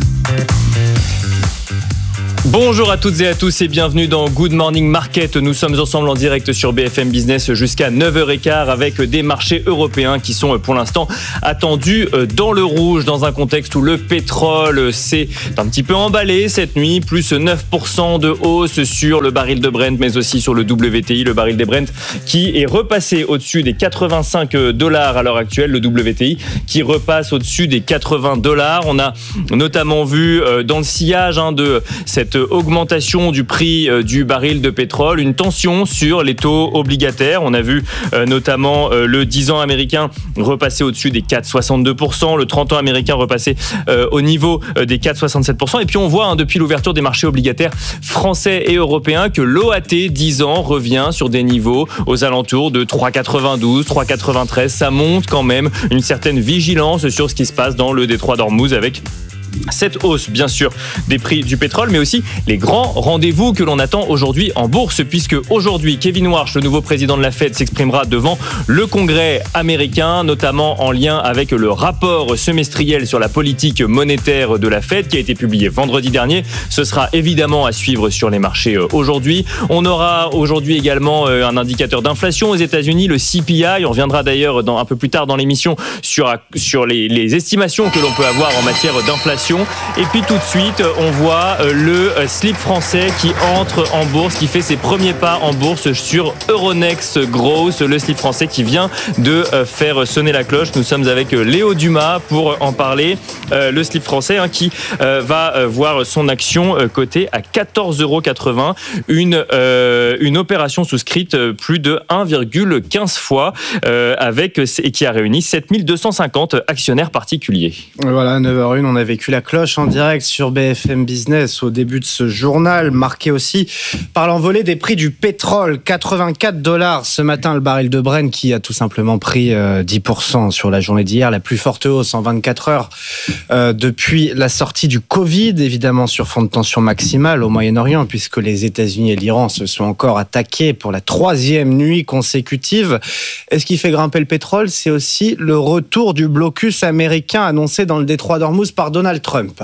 [SPEAKER 14] Bonjour à toutes et à tous et bienvenue dans Good Morning Market. Nous sommes ensemble en direct sur BFM Business jusqu'à 9h15 avec des marchés européens qui sont pour l'instant attendus dans le rouge dans un contexte où le pétrole s'est un petit peu emballé cette nuit, plus 9% de hausse sur le baril de Brent mais aussi sur le WTI, le baril des Brent qui est repassé au-dessus des $85 à l'heure actuelle, le WTI qui repasse au-dessus des $80. On a notamment vu dans le sillage de cette augmentation du prix du baril de pétrole, une tension sur les taux obligataires. On a vu notamment le 10 ans américain repasser au-dessus des 4,62%, le 30 ans américain repasser au niveau des 4,67%. Et puis on voit depuis l'ouverture des marchés obligataires français et européens que l'OAT 10 ans revient sur des niveaux aux alentours de 3,92, 3,93. Ça monte quand même une certaine vigilance sur ce qui se passe dans le détroit d'Ormuz avec cette hausse, bien sûr, des prix du pétrole, mais aussi les grands rendez-vous que l'on attend aujourd'hui en bourse, puisque aujourd'hui, Kevin Warsh, le nouveau président de la Fed, s'exprimera devant le Congrès américain, notamment en lien avec le rapport semestriel sur la politique monétaire de la Fed, qui a été publié vendredi dernier. Ce sera évidemment à suivre sur les marchés aujourd'hui. On aura aujourd'hui également un indicateur d'inflation aux États-Unis, le CPI. On reviendra d'ailleurs un peu plus tard dans l'émission sur les estimations que l'on peut avoir en matière d'inflation. Et puis tout de suite, on voit le slip français qui entre en bourse, qui fait ses premiers pas en bourse sur Euronext Growth, le slip français qui vient de faire sonner la cloche. Nous sommes avec Léo Dumas pour en parler. Le slip français qui va voir son action cotée à 14,80 €, une opération souscrite plus de 1,15 fois et qui a réuni 7250 actionnaires particuliers.
[SPEAKER 7] Voilà, 9h01, on a vécu la cloche en direct sur BFM Business au début de ce journal, marqué aussi par l'envolée des prix du pétrole. $84 ce matin le baril de Brent qui a tout simplement pris 10% sur la journée d'hier, la plus forte hausse en 24 heures depuis la sortie du Covid, évidemment sur fond de tension maximale au Moyen-Orient, puisque les États-Unis et l'Iran se sont encore attaqués pour la 3e nuit consécutive. Et ce qui fait grimper le pétrole, c'est aussi le retour du blocus américain annoncé dans le détroit d'Ormuz par Donald Trump.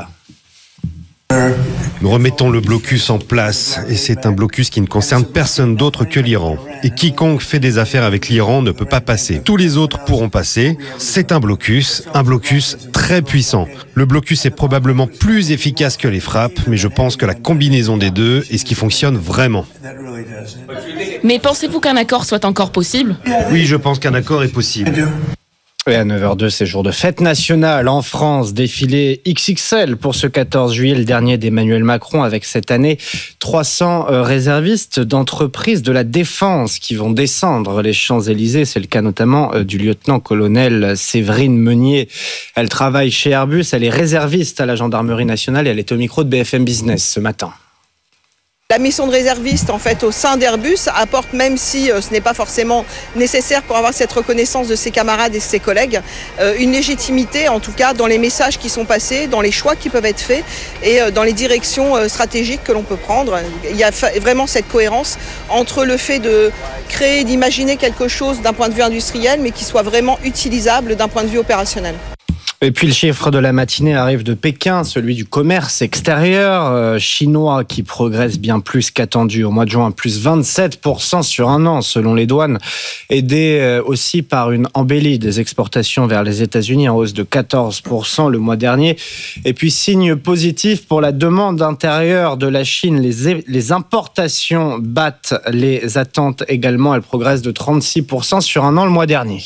[SPEAKER 21] Nous remettons le blocus en place et c'est un blocus qui ne concerne personne d'autre que l'Iran. Et quiconque fait des affaires avec l'Iran ne peut pas passer. Tous les autres pourront passer. C'est un blocus très puissant. Le blocus est probablement plus efficace que les frappes, mais je pense que la combinaison des deux est ce qui fonctionne vraiment.
[SPEAKER 15] Mais pensez-vous qu'un accord soit encore possible ?
[SPEAKER 21] Oui, je pense qu'un accord est possible.
[SPEAKER 7] Et à 9h02, c'est jour de fête nationale en France. Défilé XXL pour ce 14 juillet, le dernier d'Emmanuel Macron, avec cette année 300 réservistes d'entreprises de la défense qui vont descendre les Champs-Élysées. C'est le cas notamment du lieutenant-colonel Séverine Meunier. Elle travaille chez Airbus, elle est réserviste à la gendarmerie nationale et elle est au micro de BFM Business ce matin.
[SPEAKER 22] La mission de réserviste, en fait, au sein d'Airbus apporte, même si ce n'est pas forcément nécessaire pour avoir cette reconnaissance de ses camarades et de ses collègues, une légitimité, en tout cas, dans les messages qui sont passés, dans les choix qui peuvent être faits et dans les directions stratégiques que l'on peut prendre. Il y a vraiment cette cohérence entre le fait de créer, d'imaginer quelque chose d'un point de vue industriel, mais qui soit vraiment utilisable d'un point de vue opérationnel.
[SPEAKER 7] Et puis le chiffre de la matinée arrive de Pékin, celui du commerce extérieur chinois qui progresse bien plus qu'attendu. Au mois de juin, plus 27% sur un an selon les douanes, aidé aussi par une embellie des exportations vers les États-Unis en hausse de 14% le mois dernier. Et puis signe positif pour la demande intérieure de la Chine, les importations battent les attentes également, elles progressent de 36% sur un an le mois dernier.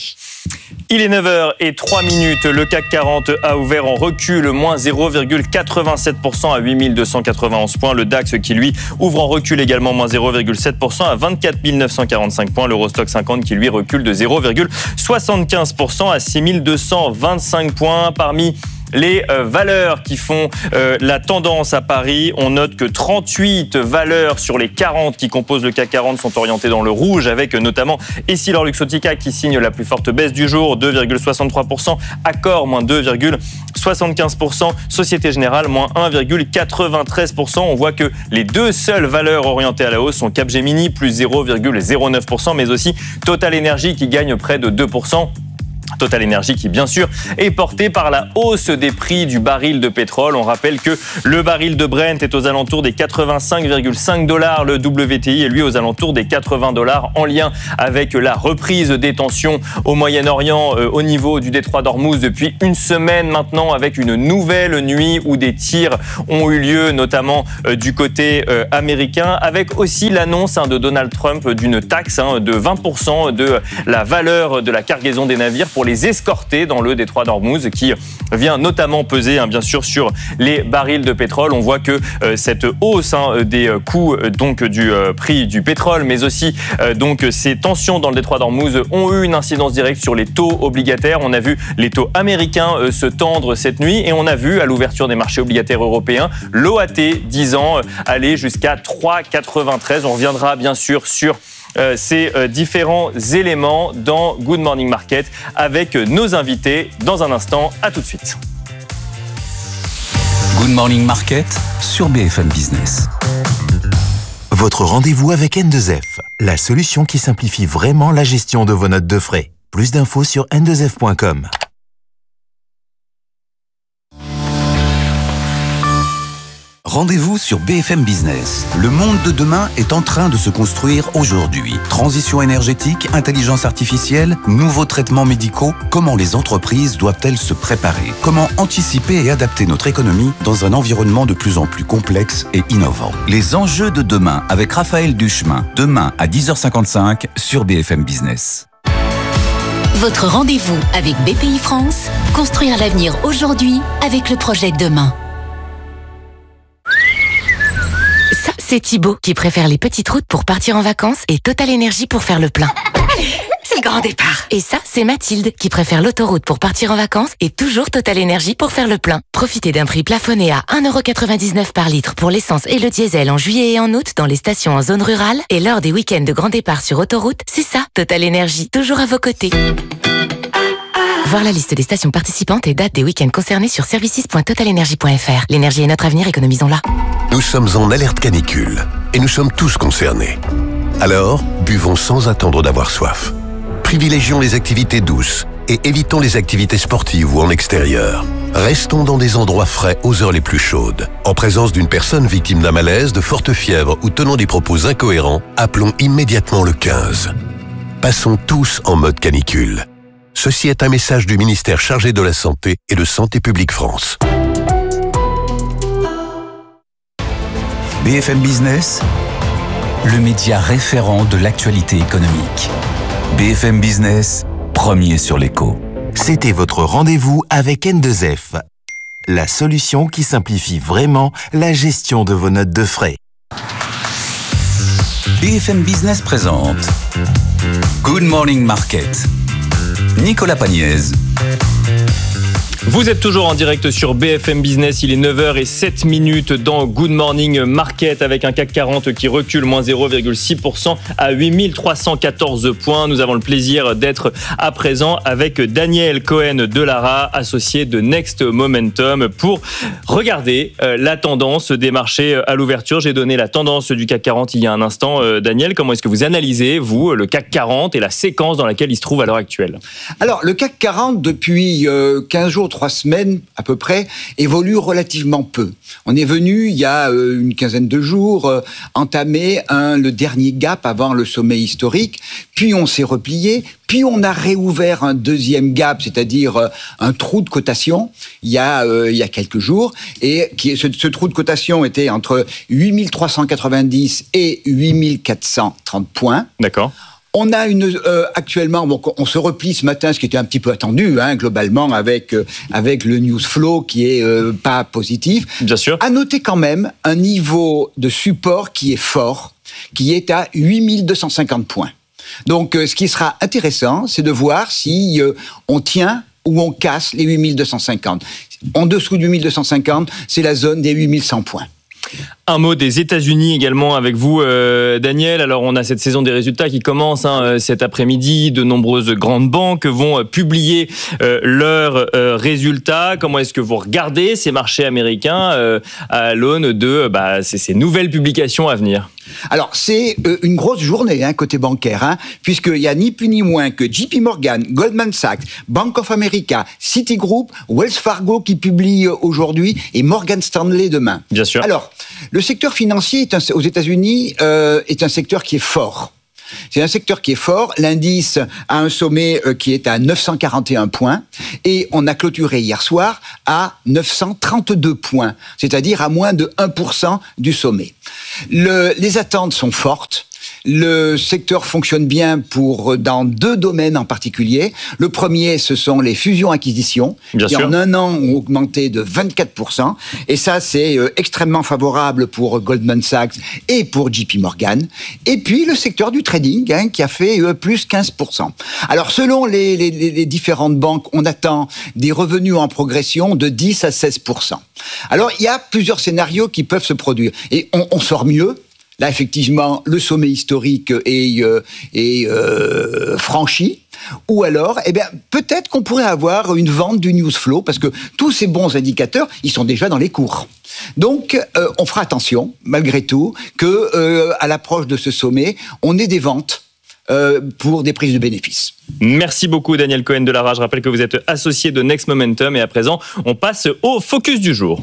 [SPEAKER 14] Il est 9h03. Le CAC 40 a ouvert en recul, moins 0,87% à 8291 points. Le DAX qui, lui, ouvre en recul également, moins 0,7% à 24 945 points. L'Eurostock 50 qui, lui, recule de 0,75% à 6225 points. Parmi les valeurs qui font la tendance à Paris, on note que 38 valeurs sur les 40 qui composent le CAC 40 sont orientées dans le rouge, avec notamment Essilor-Luxottica qui signe la plus forte baisse du jour, 2,63%, Accor, moins 2,75%, Société Générale, moins 1,93%. On voit que les deux seules valeurs orientées à la hausse sont Capgemini, plus 0,09%, mais aussi Total Energy qui gagne près de 2%. Total Energy qui, bien sûr, est porté par la hausse des prix du baril de pétrole. On rappelle que le baril de Brent est aux alentours des 85,5 $. Le WTI est, lui, aux alentours des 80 $, en lien avec la reprise des tensions au Moyen-Orient au niveau du détroit d'Ormuz depuis une semaine maintenant, avec une nouvelle nuit où des tirs ont eu lieu, notamment du côté américain, avec aussi l'annonce de Donald Trump d'une taxe de 20% de la valeur de la cargaison des navires pour les escorter dans le détroit d'Ormuz, qui vient notamment peser, bien sûr, sur les barils de pétrole. On voit que cette hausse des coûts donc du prix du pétrole, mais aussi donc ces tensions dans le détroit d'Ormuz ont eu une incidence directe sur les taux obligataires. On a vu les taux américains se tendre cette nuit, et on a vu à l'ouverture des marchés obligataires européens l'OAT 10 ans aller jusqu'à 3,93. On reviendra bien sûr sur ces différents éléments dans Good Morning Market avec nos invités dans un instant. À tout de suite.
[SPEAKER 5] Good Morning Market sur BFM Business.
[SPEAKER 16] Votre rendez-vous avec N2F, la solution qui simplifie vraiment la gestion de vos notes de frais. Plus d'infos sur n2f.com.
[SPEAKER 5] Rendez-vous sur BFM Business. Le monde de demain est en train de se construire aujourd'hui. Transition énergétique, intelligence artificielle, nouveaux traitements médicaux. Comment les entreprises doivent-elles se préparer? Comment anticiper et adapter notre économie dans un environnement de plus en plus complexe et innovant? Les enjeux de demain avec Raphaël Duchemin. Demain à 10h55 sur BFM Business.
[SPEAKER 1] Votre rendez-vous avec BPI France. Construire l'avenir aujourd'hui avec le projet Demain.
[SPEAKER 3] C'est Thibaut qui préfère les petites routes pour partir en vacances et Total Energy pour faire le plein. C'est le grand départ. Et ça, c'est Mathilde qui préfère l'autoroute pour partir en vacances et toujours Total Energy pour faire le plein. Profitez d'un prix plafonné à 1,99 € par litre pour l'essence et le diesel en juillet et en août dans les stations en zone rurale, et lors des week-ends de grand départ sur autoroute, c'est ça, Total Energy, toujours à vos côtés. Voir la liste des stations participantes et dates des week-ends concernés sur services.totalenergy.fr. L'énergie est notre avenir, économisons-la.
[SPEAKER 23] Nous sommes en alerte canicule et nous sommes tous concernés. Alors, buvons sans attendre d'avoir soif. Privilégions les activités douces et évitons les activités sportives ou en extérieur. Restons dans des endroits frais aux heures les plus chaudes. En présence d'une personne victime d'un malaise, de forte fièvre ou tenant des propos incohérents, appelons immédiatement le 15. Passons tous en mode canicule. Ceci est un message du ministère chargé de la Santé et de Santé publique France.
[SPEAKER 5] BFM Business, le média référent de l'actualité économique. BFM Business, premier sur l'écho.
[SPEAKER 16] C'était votre rendez-vous avec N2F, la solution qui simplifie vraiment la gestion de vos notes de frais.
[SPEAKER 5] BFM Business présente Good Morning Market. Nicolas Pagnès.
[SPEAKER 14] Vous êtes toujours en direct sur BFM Business, il est 9h07 dans Good Morning Market avec un CAC 40 qui recule moins 0,6% à 8314 points. Nous avons le plaisir d'être à présent avec Daniel Cohen-Delara, associé de Next Momentum, pour regarder la tendance des marchés à l'ouverture. J'ai donné la tendance du CAC 40 il y a un instant. Daniel, comment est-ce que vous analysez, vous, le CAC 40 et la séquence dans laquelle il se trouve à l'heure actuelle?
[SPEAKER 24] Alors, le CAC 40, depuis 15 jours, 3 semaines à peu près, évolue relativement peu. On est venu, il y a une quinzaine de jours, entamer le dernier gap avant le sommet historique, puis on s'est replié, puis on a réouvert un deuxième gap, c'est-à-dire un trou de cotation, il y a quelques jours, et ce trou de cotation était entre 8390 et 8430 points.
[SPEAKER 14] D'accord.
[SPEAKER 24] On a actuellement, on se replie ce matin, ce qui était un petit peu attendu, globalement, avec le news flow qui est pas positif.
[SPEAKER 14] Bien sûr.
[SPEAKER 24] À noter quand même un niveau de support qui est fort, qui est à 8250 points. Donc, ce qui sera intéressant, c'est de voir si on tient ou on casse les 8250. En dessous du 8250, c'est la zone des 8100 points.
[SPEAKER 14] Un mot des États-Unis également avec vous, Daniel. Alors, on a cette saison des résultats qui commence cet après-midi. De nombreuses grandes banques vont publier leurs résultats. Comment est-ce que vous regardez ces marchés américains à l'aune de ces nouvelles publications à venir ?
[SPEAKER 24] Alors, c'est une grosse journée côté bancaire, puisqu'il y a ni plus ni moins que JP Morgan, Goldman Sachs, Bank of America, Citigroup, Wells Fargo qui publient aujourd'hui et Morgan Stanley demain.
[SPEAKER 14] Bien sûr.
[SPEAKER 24] Alors, le secteur financier aux États-Unis est un secteur qui est fort. C'est un secteur qui est fort. L'indice a un sommet qui est à 941 points et on a clôturé hier soir à 932 points, c'est-à-dire à moins de 1% du sommet. Les attentes sont fortes. Le secteur fonctionne bien dans deux domaines en particulier. Le premier, ce sont les fusions-acquisitions, qui en un an ont augmenté de 24%. Et ça, c'est extrêmement favorable pour Goldman Sachs et pour JP Morgan. Et puis, le secteur du trading, qui a fait plus 15%. Alors, selon les différentes banques, on attend des revenus en progression de 10 à 16%. Alors, il y a plusieurs scénarios qui peuvent se produire. Et on sort mieux. Là, effectivement, le sommet historique est franchi. Ou alors, peut-être qu'on pourrait avoir une vente du news flow, parce que tous ces bons indicateurs, ils sont déjà dans les cours. Donc, on fera attention, malgré tout, que à l'approche de ce sommet, on ait des ventes pour des prises de bénéfices.
[SPEAKER 14] Merci beaucoup, Daniel Cohen de Lara. Je rappelle que vous êtes associé de Next Momentum. Et à présent, on passe au focus du jour.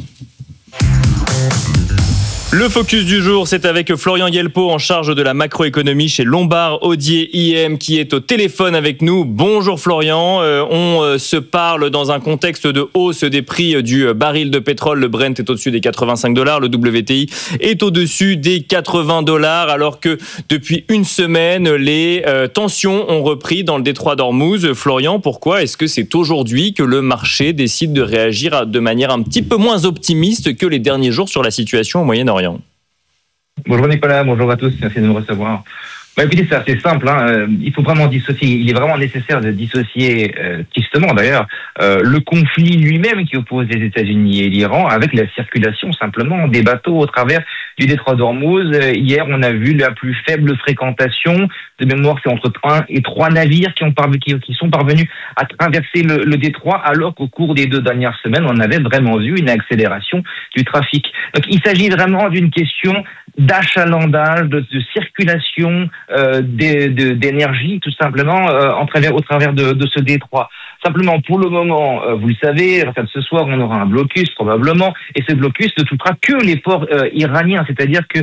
[SPEAKER 14] Le focus du jour, c'est avec Florian Yelpo en charge de la macroéconomie chez Lombard Odier IM qui est au téléphone avec nous. Bonjour Florian, on se parle dans un contexte de hausse des prix du baril de pétrole. Le Brent est au-dessus des $85, le WTI est au-dessus des $80 alors que depuis une semaine, les tensions ont repris dans le détroit d'Ormuz. Florian, pourquoi est-ce que c'est aujourd'hui que le marché décide de réagir de manière un petit peu moins optimiste que les derniers jours sur la situation au Moyen-Orient ?
[SPEAKER 4] Bonjour Nicolas, bonjour à tous, merci de me recevoir. Écoutez, c'est assez simple, il faut vraiment dissocier, il est vraiment nécessaire de dissocier, tristement d'ailleurs, le conflit lui-même qui oppose les États-Unis et l'Iran avec la circulation simplement des bateaux au travers du détroit d'Ormuz. Hier, on a vu la plus faible fréquentation, de mémoire c'est entre 1 et 3 navires qui sont parvenus à traverser le détroit, alors qu'au cours des 2 dernières semaines, on avait vraiment vu une accélération du trafic. Donc il s'agit vraiment d'une question d'achalandage, de circulation d'énergie, tout simplement, au travers de ce détroit. Simplement, pour le moment, vous le savez, à partir de ce soir, on aura un blocus, probablement, et ce blocus ne touchera que les ports iraniens, c'est-à-dire que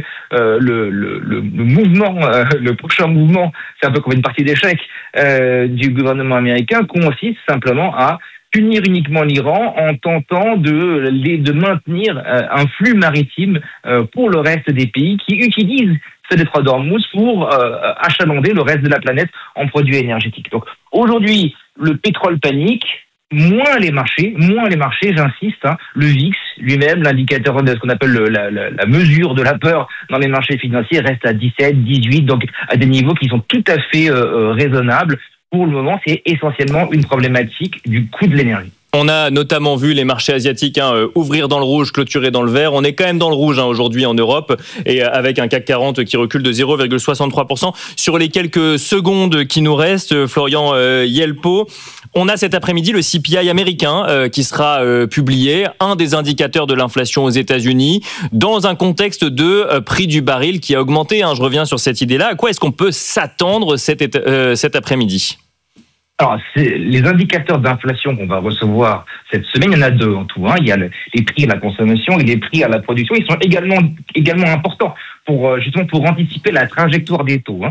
[SPEAKER 4] le mouvement, le prochain mouvement, c'est un peu comme une partie d'échec du gouvernement américain, consiste simplement à punir uniquement l'Iran en tentant de maintenir un flux maritime pour le reste des pays qui utilisent ce détroit d'Ormuz pour achalander le reste de la planète en produits énergétiques. Donc aujourd'hui, le pétrole panique, moins les marchés, j'insiste, le VIX lui-même, l'indicateur de ce qu'on appelle la mesure de la peur dans les marchés financiers, reste à 17, 18, donc à des niveaux qui sont tout à fait raisonnables. Pour le moment, c'est essentiellement une problématique du coût de l'énergie.
[SPEAKER 14] On a notamment vu les marchés asiatiques ouvrir dans le rouge, clôturer dans le vert. On est quand même dans le rouge aujourd'hui en Europe et avec un CAC 40 qui recule de 0,63%. Sur les quelques secondes qui nous restent, Florian Yelpo, on a cet après-midi le CPI américain qui sera publié, un des indicateurs de l'inflation aux États-Unis, dans un contexte de prix du baril qui a augmenté. Je reviens sur cette idée-là. À quoi est-ce qu'on peut s'attendre cet après-midi ?
[SPEAKER 4] Alors, les indicateurs d'inflation qu'on va recevoir cette semaine, il y en a 2 en tout. Il y a les prix à la consommation et les prix à la production. Ils sont également importants pour anticiper la trajectoire des taux.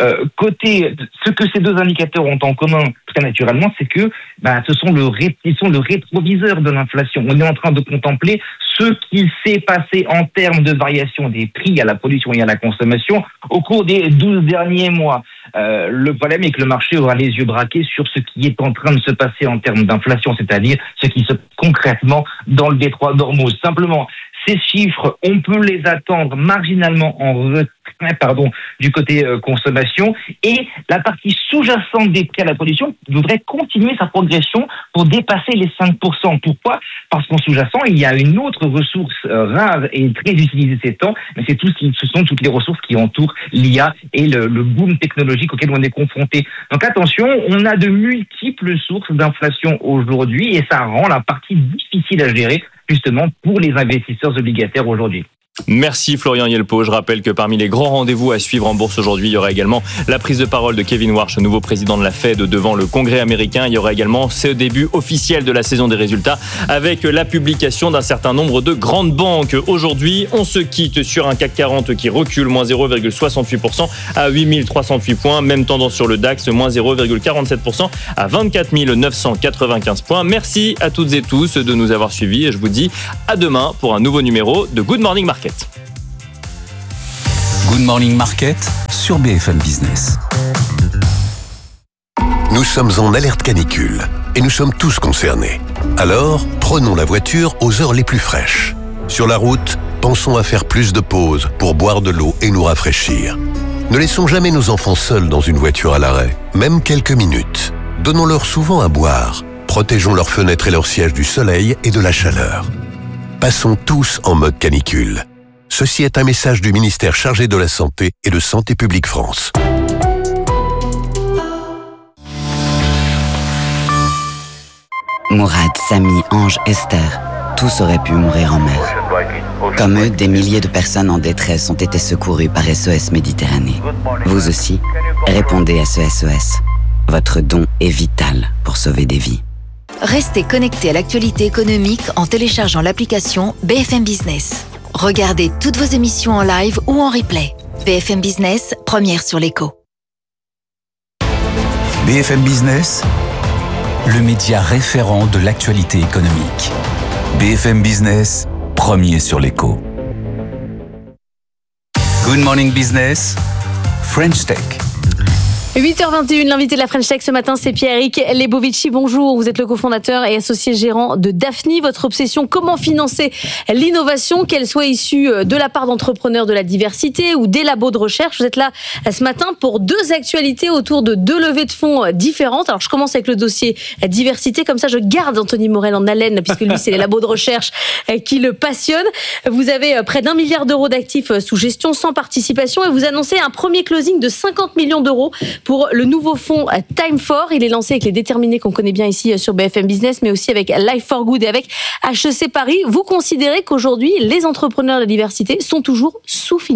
[SPEAKER 4] Ce que ces 2 indicateurs ont en commun, très naturellement, c'est que ils sont le rétroviseur de l'inflation. On est en train de contempler ce qu'il s'est passé en termes de variation des prix à la production et à la consommation au cours des 12 derniers mois. Le problème est que le marché aura les yeux braqués sur ce qui est en train de se passer en termes d'inflation, c'est-à-dire ce qui se passe concrètement dans le détroit d'Ormuz. Simplement, ces chiffres, on peut les attendre marginalement en retrait, du côté consommation, et la partie sous-jacente des prix à la production voudrait continuer sa progression pour dépasser les 5%. Pourquoi ? Parce qu'en sous-jacent, il y a une autre ressource rare et très utilisée ces temps, mais ce sont toutes les ressources qui entourent l'IA et le boom technologique auquel on est confronté. Donc attention, on a de multiples sources d'inflation aujourd'hui et ça rend la partie difficile à gérer justement pour les investisseurs obligataires aujourd'hui.
[SPEAKER 14] Merci Florian Yelpo. Je rappelle que parmi les grands rendez-vous à suivre en bourse aujourd'hui, il y aura également la prise de parole de Kevin Warsh, nouveau président de la Fed, devant le Congrès américain. Il y aura également ce début officiel de la saison des résultats avec la publication d'un certain nombre de grandes banques. Aujourd'hui, on se quitte sur un CAC 40 qui recule, moins 0,68% à 8308 points. Même tendance sur le DAX, moins 0,47% à 24 995 points. Merci à toutes et tous de nous avoir suivis et je vous dis à demain pour un nouveau numéro de Good Morning Market.
[SPEAKER 5] Good Morning Market sur BFM Business.
[SPEAKER 23] Nous sommes en alerte canicule et nous sommes tous concernés. Alors, prenons la voiture aux heures les plus fraîches. Sur la route, pensons à faire plus de pauses pour boire de l'eau et nous rafraîchir. Ne laissons jamais nos enfants seuls dans une voiture à l'arrêt, même quelques minutes. Donnons-leur souvent à boire. Protégeons leurs fenêtres et leurs sièges du soleil et de la chaleur. Passons tous en mode canicule. Ceci est un message du ministère chargé de la Santé et de Santé publique France.
[SPEAKER 8] Mourad, Samy, Ange, Esther, tous auraient pu mourir en mer. Comme eux, des milliers de personnes en détresse ont été secourues par SOS Méditerranée. Vous aussi, répondez à ce SOS. Votre don est vital pour sauver des vies.
[SPEAKER 1] Restez connectés à l'actualité économique en téléchargeant l'application BFM Business. Regardez toutes vos émissions en live ou en replay. BFM Business, première sur l'écho.
[SPEAKER 5] BFM Business, le média référent de l'actualité économique. BFM Business, premier sur l'écho. Good Morning Business, French Tech.
[SPEAKER 9] 8h21, l'invité de la French Tech ce matin, c'est Pierre-Éric Lebovici. Bonjour, vous êtes le cofondateur et associé gérant de Daphni. Votre obsession, comment financer l'innovation, qu'elle soit issue de la part d'entrepreneurs de la diversité ou des labos de recherche. Vous êtes là ce matin pour deux actualités autour de deux levées de fonds différentes. Alors, je commence avec le dossier diversité. Comme ça, je garde Anthony Morel en haleine, puisque lui, c'est les labos de recherche qui le passionnent. Vous avez près d'1 milliard d'euros d'actifs sous gestion, sans participation, et vous annoncez un premier closing de 50 millions d'euros pour le nouveau fonds Time4. Il est lancé avec les déterminés qu'on connaît bien ici sur BFM Business, mais aussi avec Life for Good et avec HEC Paris. Vous considérez qu'aujourd'hui, les entrepreneurs de la diversité sont toujours sous-financés ?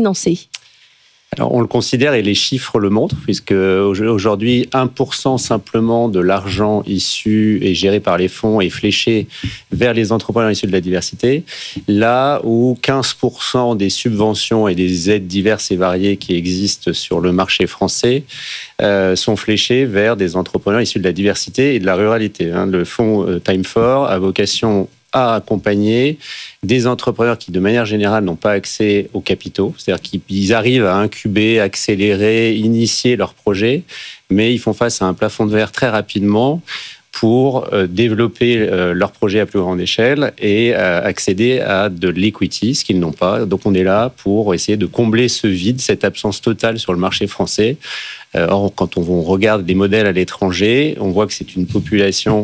[SPEAKER 17] Alors, on le considère et les chiffres le montrent, puisque aujourd'hui, 1% simplement de l'argent issu et géré par les fonds est fléché vers les entrepreneurs issus de la diversité, là où 15% des subventions et des aides diverses et variées qui existent sur le marché français sont fléchés vers des entrepreneurs issus de la diversité et de la ruralité. Le fonds Time4 a vocation à accompagner des entrepreneurs qui, de manière générale, n'ont pas accès aux capitaux. C'est-à-dire qu'ils arrivent à incuber, accélérer, initier leurs projets, mais ils font face à un plafond de verre très rapidement pour développer leur projet à plus grande échelle et accéder à de l'equity, ce qu'ils n'ont pas. Donc on est là pour essayer de combler ce vide, cette absence totale sur le marché français. Or, quand on regarde les modèles à l'étranger, on voit que c'est une population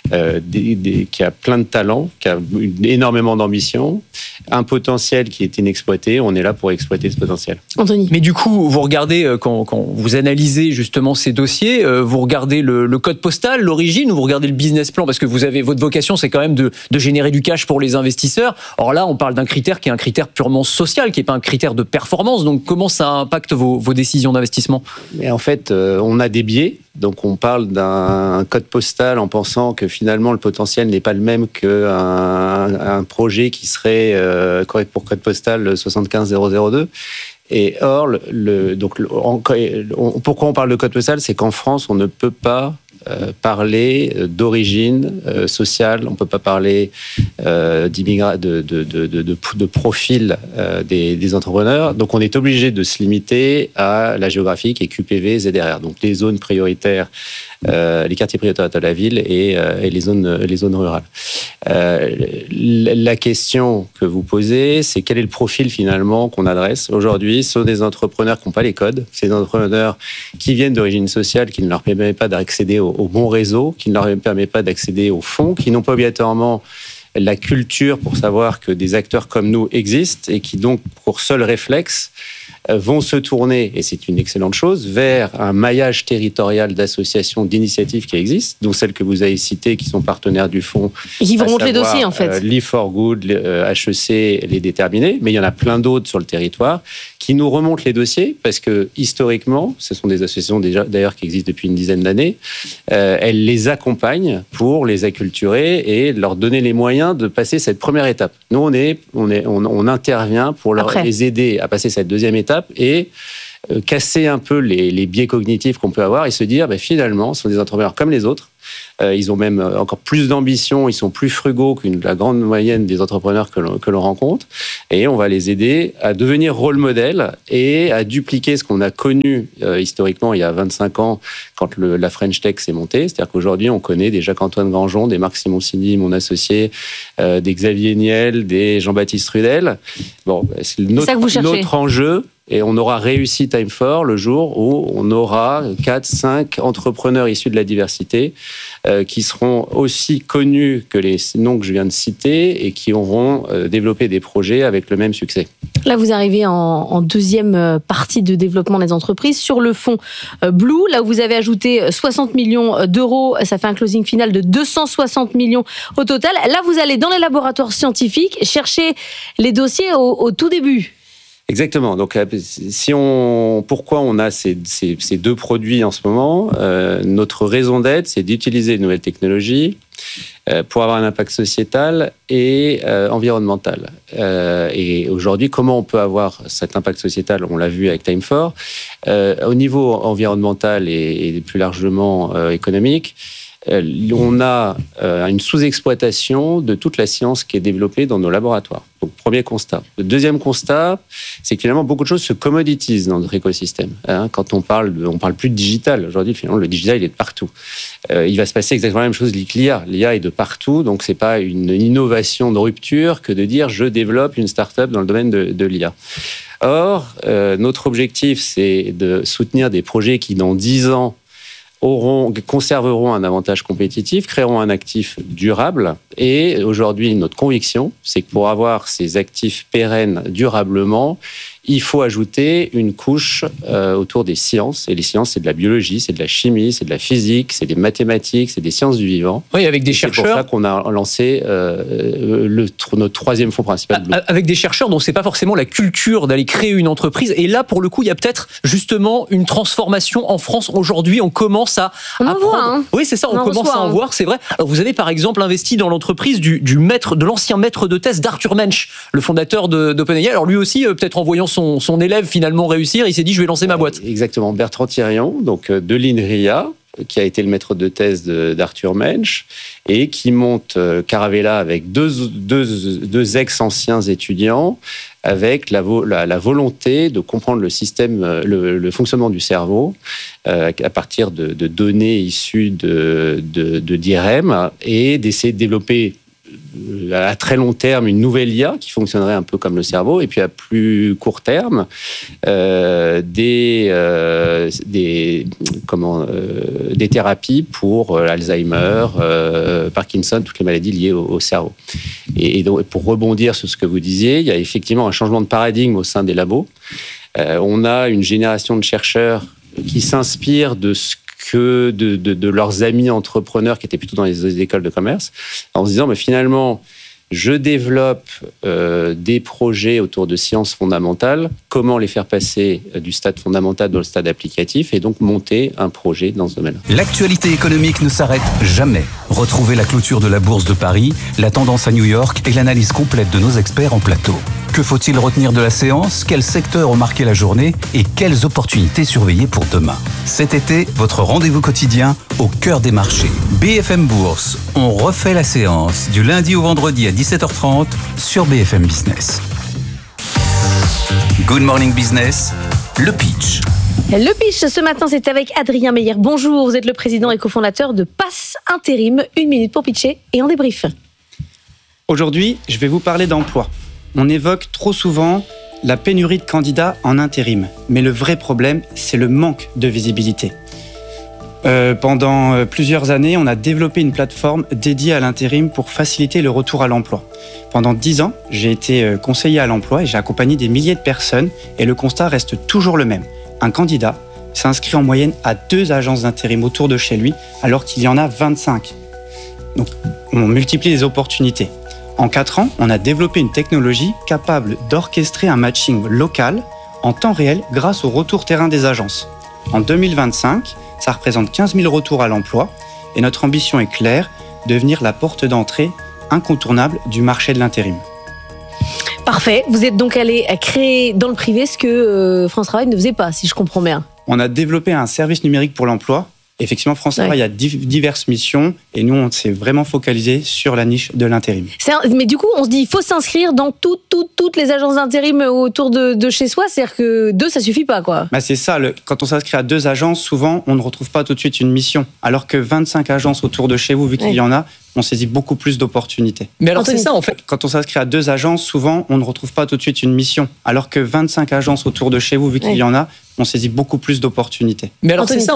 [SPEAKER 17] qui a plein de talents, qui a énormément d'ambition, un potentiel qui est inexploité. On est là pour exploiter ce potentiel.
[SPEAKER 9] Anthony.
[SPEAKER 10] Mais du coup, vous regardez, quand vous analysez justement ces dossiers, vous regardez le code postal, l'origine, ou vous regardez le business plan, parce que votre vocation, c'est quand même de générer du cash pour les investisseurs. Or là, on parle d'un critère qui est un critère purement social, qui n'est pas un critère de performance. Donc, comment ça impacte vos décisions d'investissement ?
[SPEAKER 17] En fait, on a des biais. Donc, on parle d'un code postal en pensant que finalement, le potentiel n'est pas le même qu'un projet qui serait pour code postal 75002. Et or, pourquoi on parle de code postal ? C'est qu'en France, on ne peut pas
[SPEAKER 11] parler d'origine sociale, on ne peut pas parler de profil des entrepreneurs. Donc on est obligé de se limiter à la géographie qui est QPV, ZRR. Donc les zones prioritaires, les quartiers prioritaires de la ville et les zones rurales. La question que vous posez, c'est quel est le profil finalement qu'on adresse aujourd'hui? Ce sont des entrepreneurs qui n'ont pas les codes, c'est des entrepreneurs qui viennent d'origine sociale, qui ne leur permet pas d'accéder au bon réseau, qui ne leur permet pas d'accéder aux fonds, qui n'ont pas obligatoirement la culture pour savoir que des acteurs comme nous existent et qui donc, pour seul réflexe, vont se tourner, et c'est une excellente chose, vers un maillage territorial d'associations, d'initiatives qui existent, dont celles que vous avez citées, qui sont partenaires du fonds.
[SPEAKER 9] Et qui vont monter les dossiers, en fait.
[SPEAKER 11] Live4Good, HEC, les déterminés, mais il y en a plein d'autres sur le territoire, qui nous remontent les dossiers, parce que historiquement, ce sont des associations déjà, d'ailleurs qui existent depuis une dizaine d'années, elles les accompagnent pour les acculturer et leur donner les moyens de passer cette première étape. Nous, on intervient pour les aider à passer cette deuxième étape et casser un peu les biais cognitifs qu'on peut avoir et se dire, finalement, ce sont des entrepreneurs comme les autres. Ils ont même encore plus d'ambition, ils sont plus frugaux que la grande moyenne des entrepreneurs que l'on rencontre. Et on va les aider à devenir rôle modèle et à dupliquer ce qu'on a connu historiquement il y a 25 ans quand la French Tech s'est montée. C'est-à-dire qu'aujourd'hui, on connaît des Jacques-Antoine Granjon, des Marc Simoncini, mon associé, des Xavier Niel, des Jean-Baptiste Rudel. Bon, c'est notre enjeu. Et on aura réussi Time4 le jour où on aura 4-5 entrepreneurs issus de la diversité qui seront aussi connus que les noms que je viens de citer et qui auront développé des projets avec le même succès.
[SPEAKER 9] Là, vous arrivez en deuxième partie de développement des entreprises. Sur le fonds Blue, là où vous avez ajouté 60 millions d'euros, ça fait un closing final de 260 millions au total. Là, vous allez dans les laboratoires scientifiques chercher les dossiers au tout début.
[SPEAKER 11] Exactement. Donc, pourquoi on a ces deux produits en ce moment? Notre raison d'être, c'est d'utiliser de nouvelles technologies pour avoir un impact sociétal et environnemental. Et aujourd'hui, comment on peut avoir cet impact sociétal? On l'a vu avec Time4. Au niveau environnemental et plus largement économique, on a une sous-exploitation de toute la science qui est développée dans nos laboratoires. Donc, premier constat. Le deuxième constat, c'est que finalement, beaucoup de choses se commoditisent dans notre écosystème. Quand on parle plus de digital. Aujourd'hui, finalement, le digital, il est de partout. Il va se passer exactement la même chose avec l'IA. L'IA est de partout, donc c'est pas une innovation de rupture que de dire je développe une start-up dans le domaine de l'IA. Or, notre objectif, c'est de soutenir des projets qui, dans 10 ans, conserveront un avantage compétitif, créeront un actif durable. Et aujourd'hui, notre conviction, c'est que pour avoir ces actifs pérennes durablement, il faut ajouter une couche autour des sciences. Et les sciences, c'est de la biologie, c'est de la chimie, c'est de la physique, c'est des mathématiques, c'est des sciences du vivant.
[SPEAKER 10] Oui, avec des chercheurs.
[SPEAKER 11] C'est pour ça qu'on a lancé notre troisième fonds principal.
[SPEAKER 10] Avec des chercheurs dont c'est pas forcément la culture d'aller créer une entreprise. Et là, pour le coup, il y a peut-être justement une transformation en France. Aujourd'hui, on commence à apprendre. Oui, c'est ça, on commence à en voir, c'est vrai. Alors, vous avez par exemple investi dans l'entreprise de l'ancien maître de thèse d'Arthur Mensch, le fondateur d'OpenAI. Alors lui aussi, peut-être en voyant son élève finalement réussir, il s'est dit je vais lancer ma boîte.
[SPEAKER 11] Exactement, Bertrand Thirion, donc de l'INRIA, qui a été le maître de thèse d'Arthur Mensch et qui monte Caravella avec deux ex-anciens étudiants avec la volonté de comprendre le système, le fonctionnement du cerveau à partir de données issues de d'IRM et d'essayer de développer à très long terme une nouvelle IA qui fonctionnerait un peu comme le cerveau, et puis à plus court terme des thérapies pour Alzheimer, Parkinson, toutes les maladies liées au cerveau. Et donc, pour rebondir sur ce que vous disiez, il y a effectivement un changement de paradigme au sein des labos. On a une génération de chercheurs qui s'inspirent de leurs amis entrepreneurs qui étaient plutôt dans les écoles de commerce, en se disant mais finalement je développe des projets autour de sciences fondamentales, comment les faire passer du stade fondamental dans le stade applicatif et donc monter un projet dans ce domaine.
[SPEAKER 5] L'actualité économique ne s'arrête jamais. Retrouvez la clôture de la Bourse de Paris, la tendance à New York et l'analyse complète de nos experts en plateau. Que faut-il retenir de la séance? Quels secteurs ont marqué la journée? Et quelles opportunités surveiller pour demain? Cet été, votre rendez-vous quotidien au cœur des marchés. BFM Bourse, on refait la séance du lundi au vendredi à 17h30 sur BFM Business. Good Morning Business, le pitch.
[SPEAKER 9] Le pitch ce matin, c'est avec Adrien Meyer. Bonjour, vous êtes le président et cofondateur de Pass Intérim. 1 minute pour pitcher et on débrief.
[SPEAKER 6] Aujourd'hui, je vais vous parler d'emploi. On évoque trop souvent la pénurie de candidats en intérim. Mais le vrai problème, c'est le manque de visibilité. Pendant plusieurs années, on a développé une plateforme dédiée à l'intérim pour faciliter le retour à l'emploi. Pendant 10 ans, j'ai été conseiller à l'emploi et j'ai accompagné des milliers de personnes et le constat reste toujours le même. Un candidat s'inscrit en moyenne à 2 agences d'intérim autour de chez lui alors qu'il y en a 25. Donc, on multiplie les opportunités. En 4 ans, on a développé une technologie capable d'orchestrer un matching local en temps réel grâce au retour terrain des agences. En 2025, ça représente 15 000 retours à l'emploi et notre ambition est claire, devenir la porte d'entrée incontournable du marché de l'intérim.
[SPEAKER 9] Parfait, vous êtes donc allé créer dans le privé ce que France Travail ne faisait pas, si je comprends bien.
[SPEAKER 6] On a développé un service numérique pour l'emploi. Effectivement, France Travail a diverses missions et nous, on s'est vraiment focalisé sur la niche de l'intérim.
[SPEAKER 9] Mais du coup, on se dit, il faut s'inscrire dans toutes les agences d'intérim autour de chez soi. C'est-à-dire que 2, ça suffit pas, quoi.
[SPEAKER 6] Bah c'est ça. Quand on s'inscrit à 2 agences, souvent, on ne retrouve pas tout de suite une mission. Alors que 25 agences autour de chez vous, vu qu'il y en a, on saisit beaucoup plus d'opportunités.
[SPEAKER 10] Mais alors, c'est ça, en fait.
[SPEAKER 6] Quand on s'inscrit à 2 agences, souvent, on ne retrouve pas tout de suite une mission. Alors que 25 agences autour de chez vous, vu qu'il y en a, on saisit beaucoup plus d'opportunités.
[SPEAKER 10] Mais alors, c'est ça.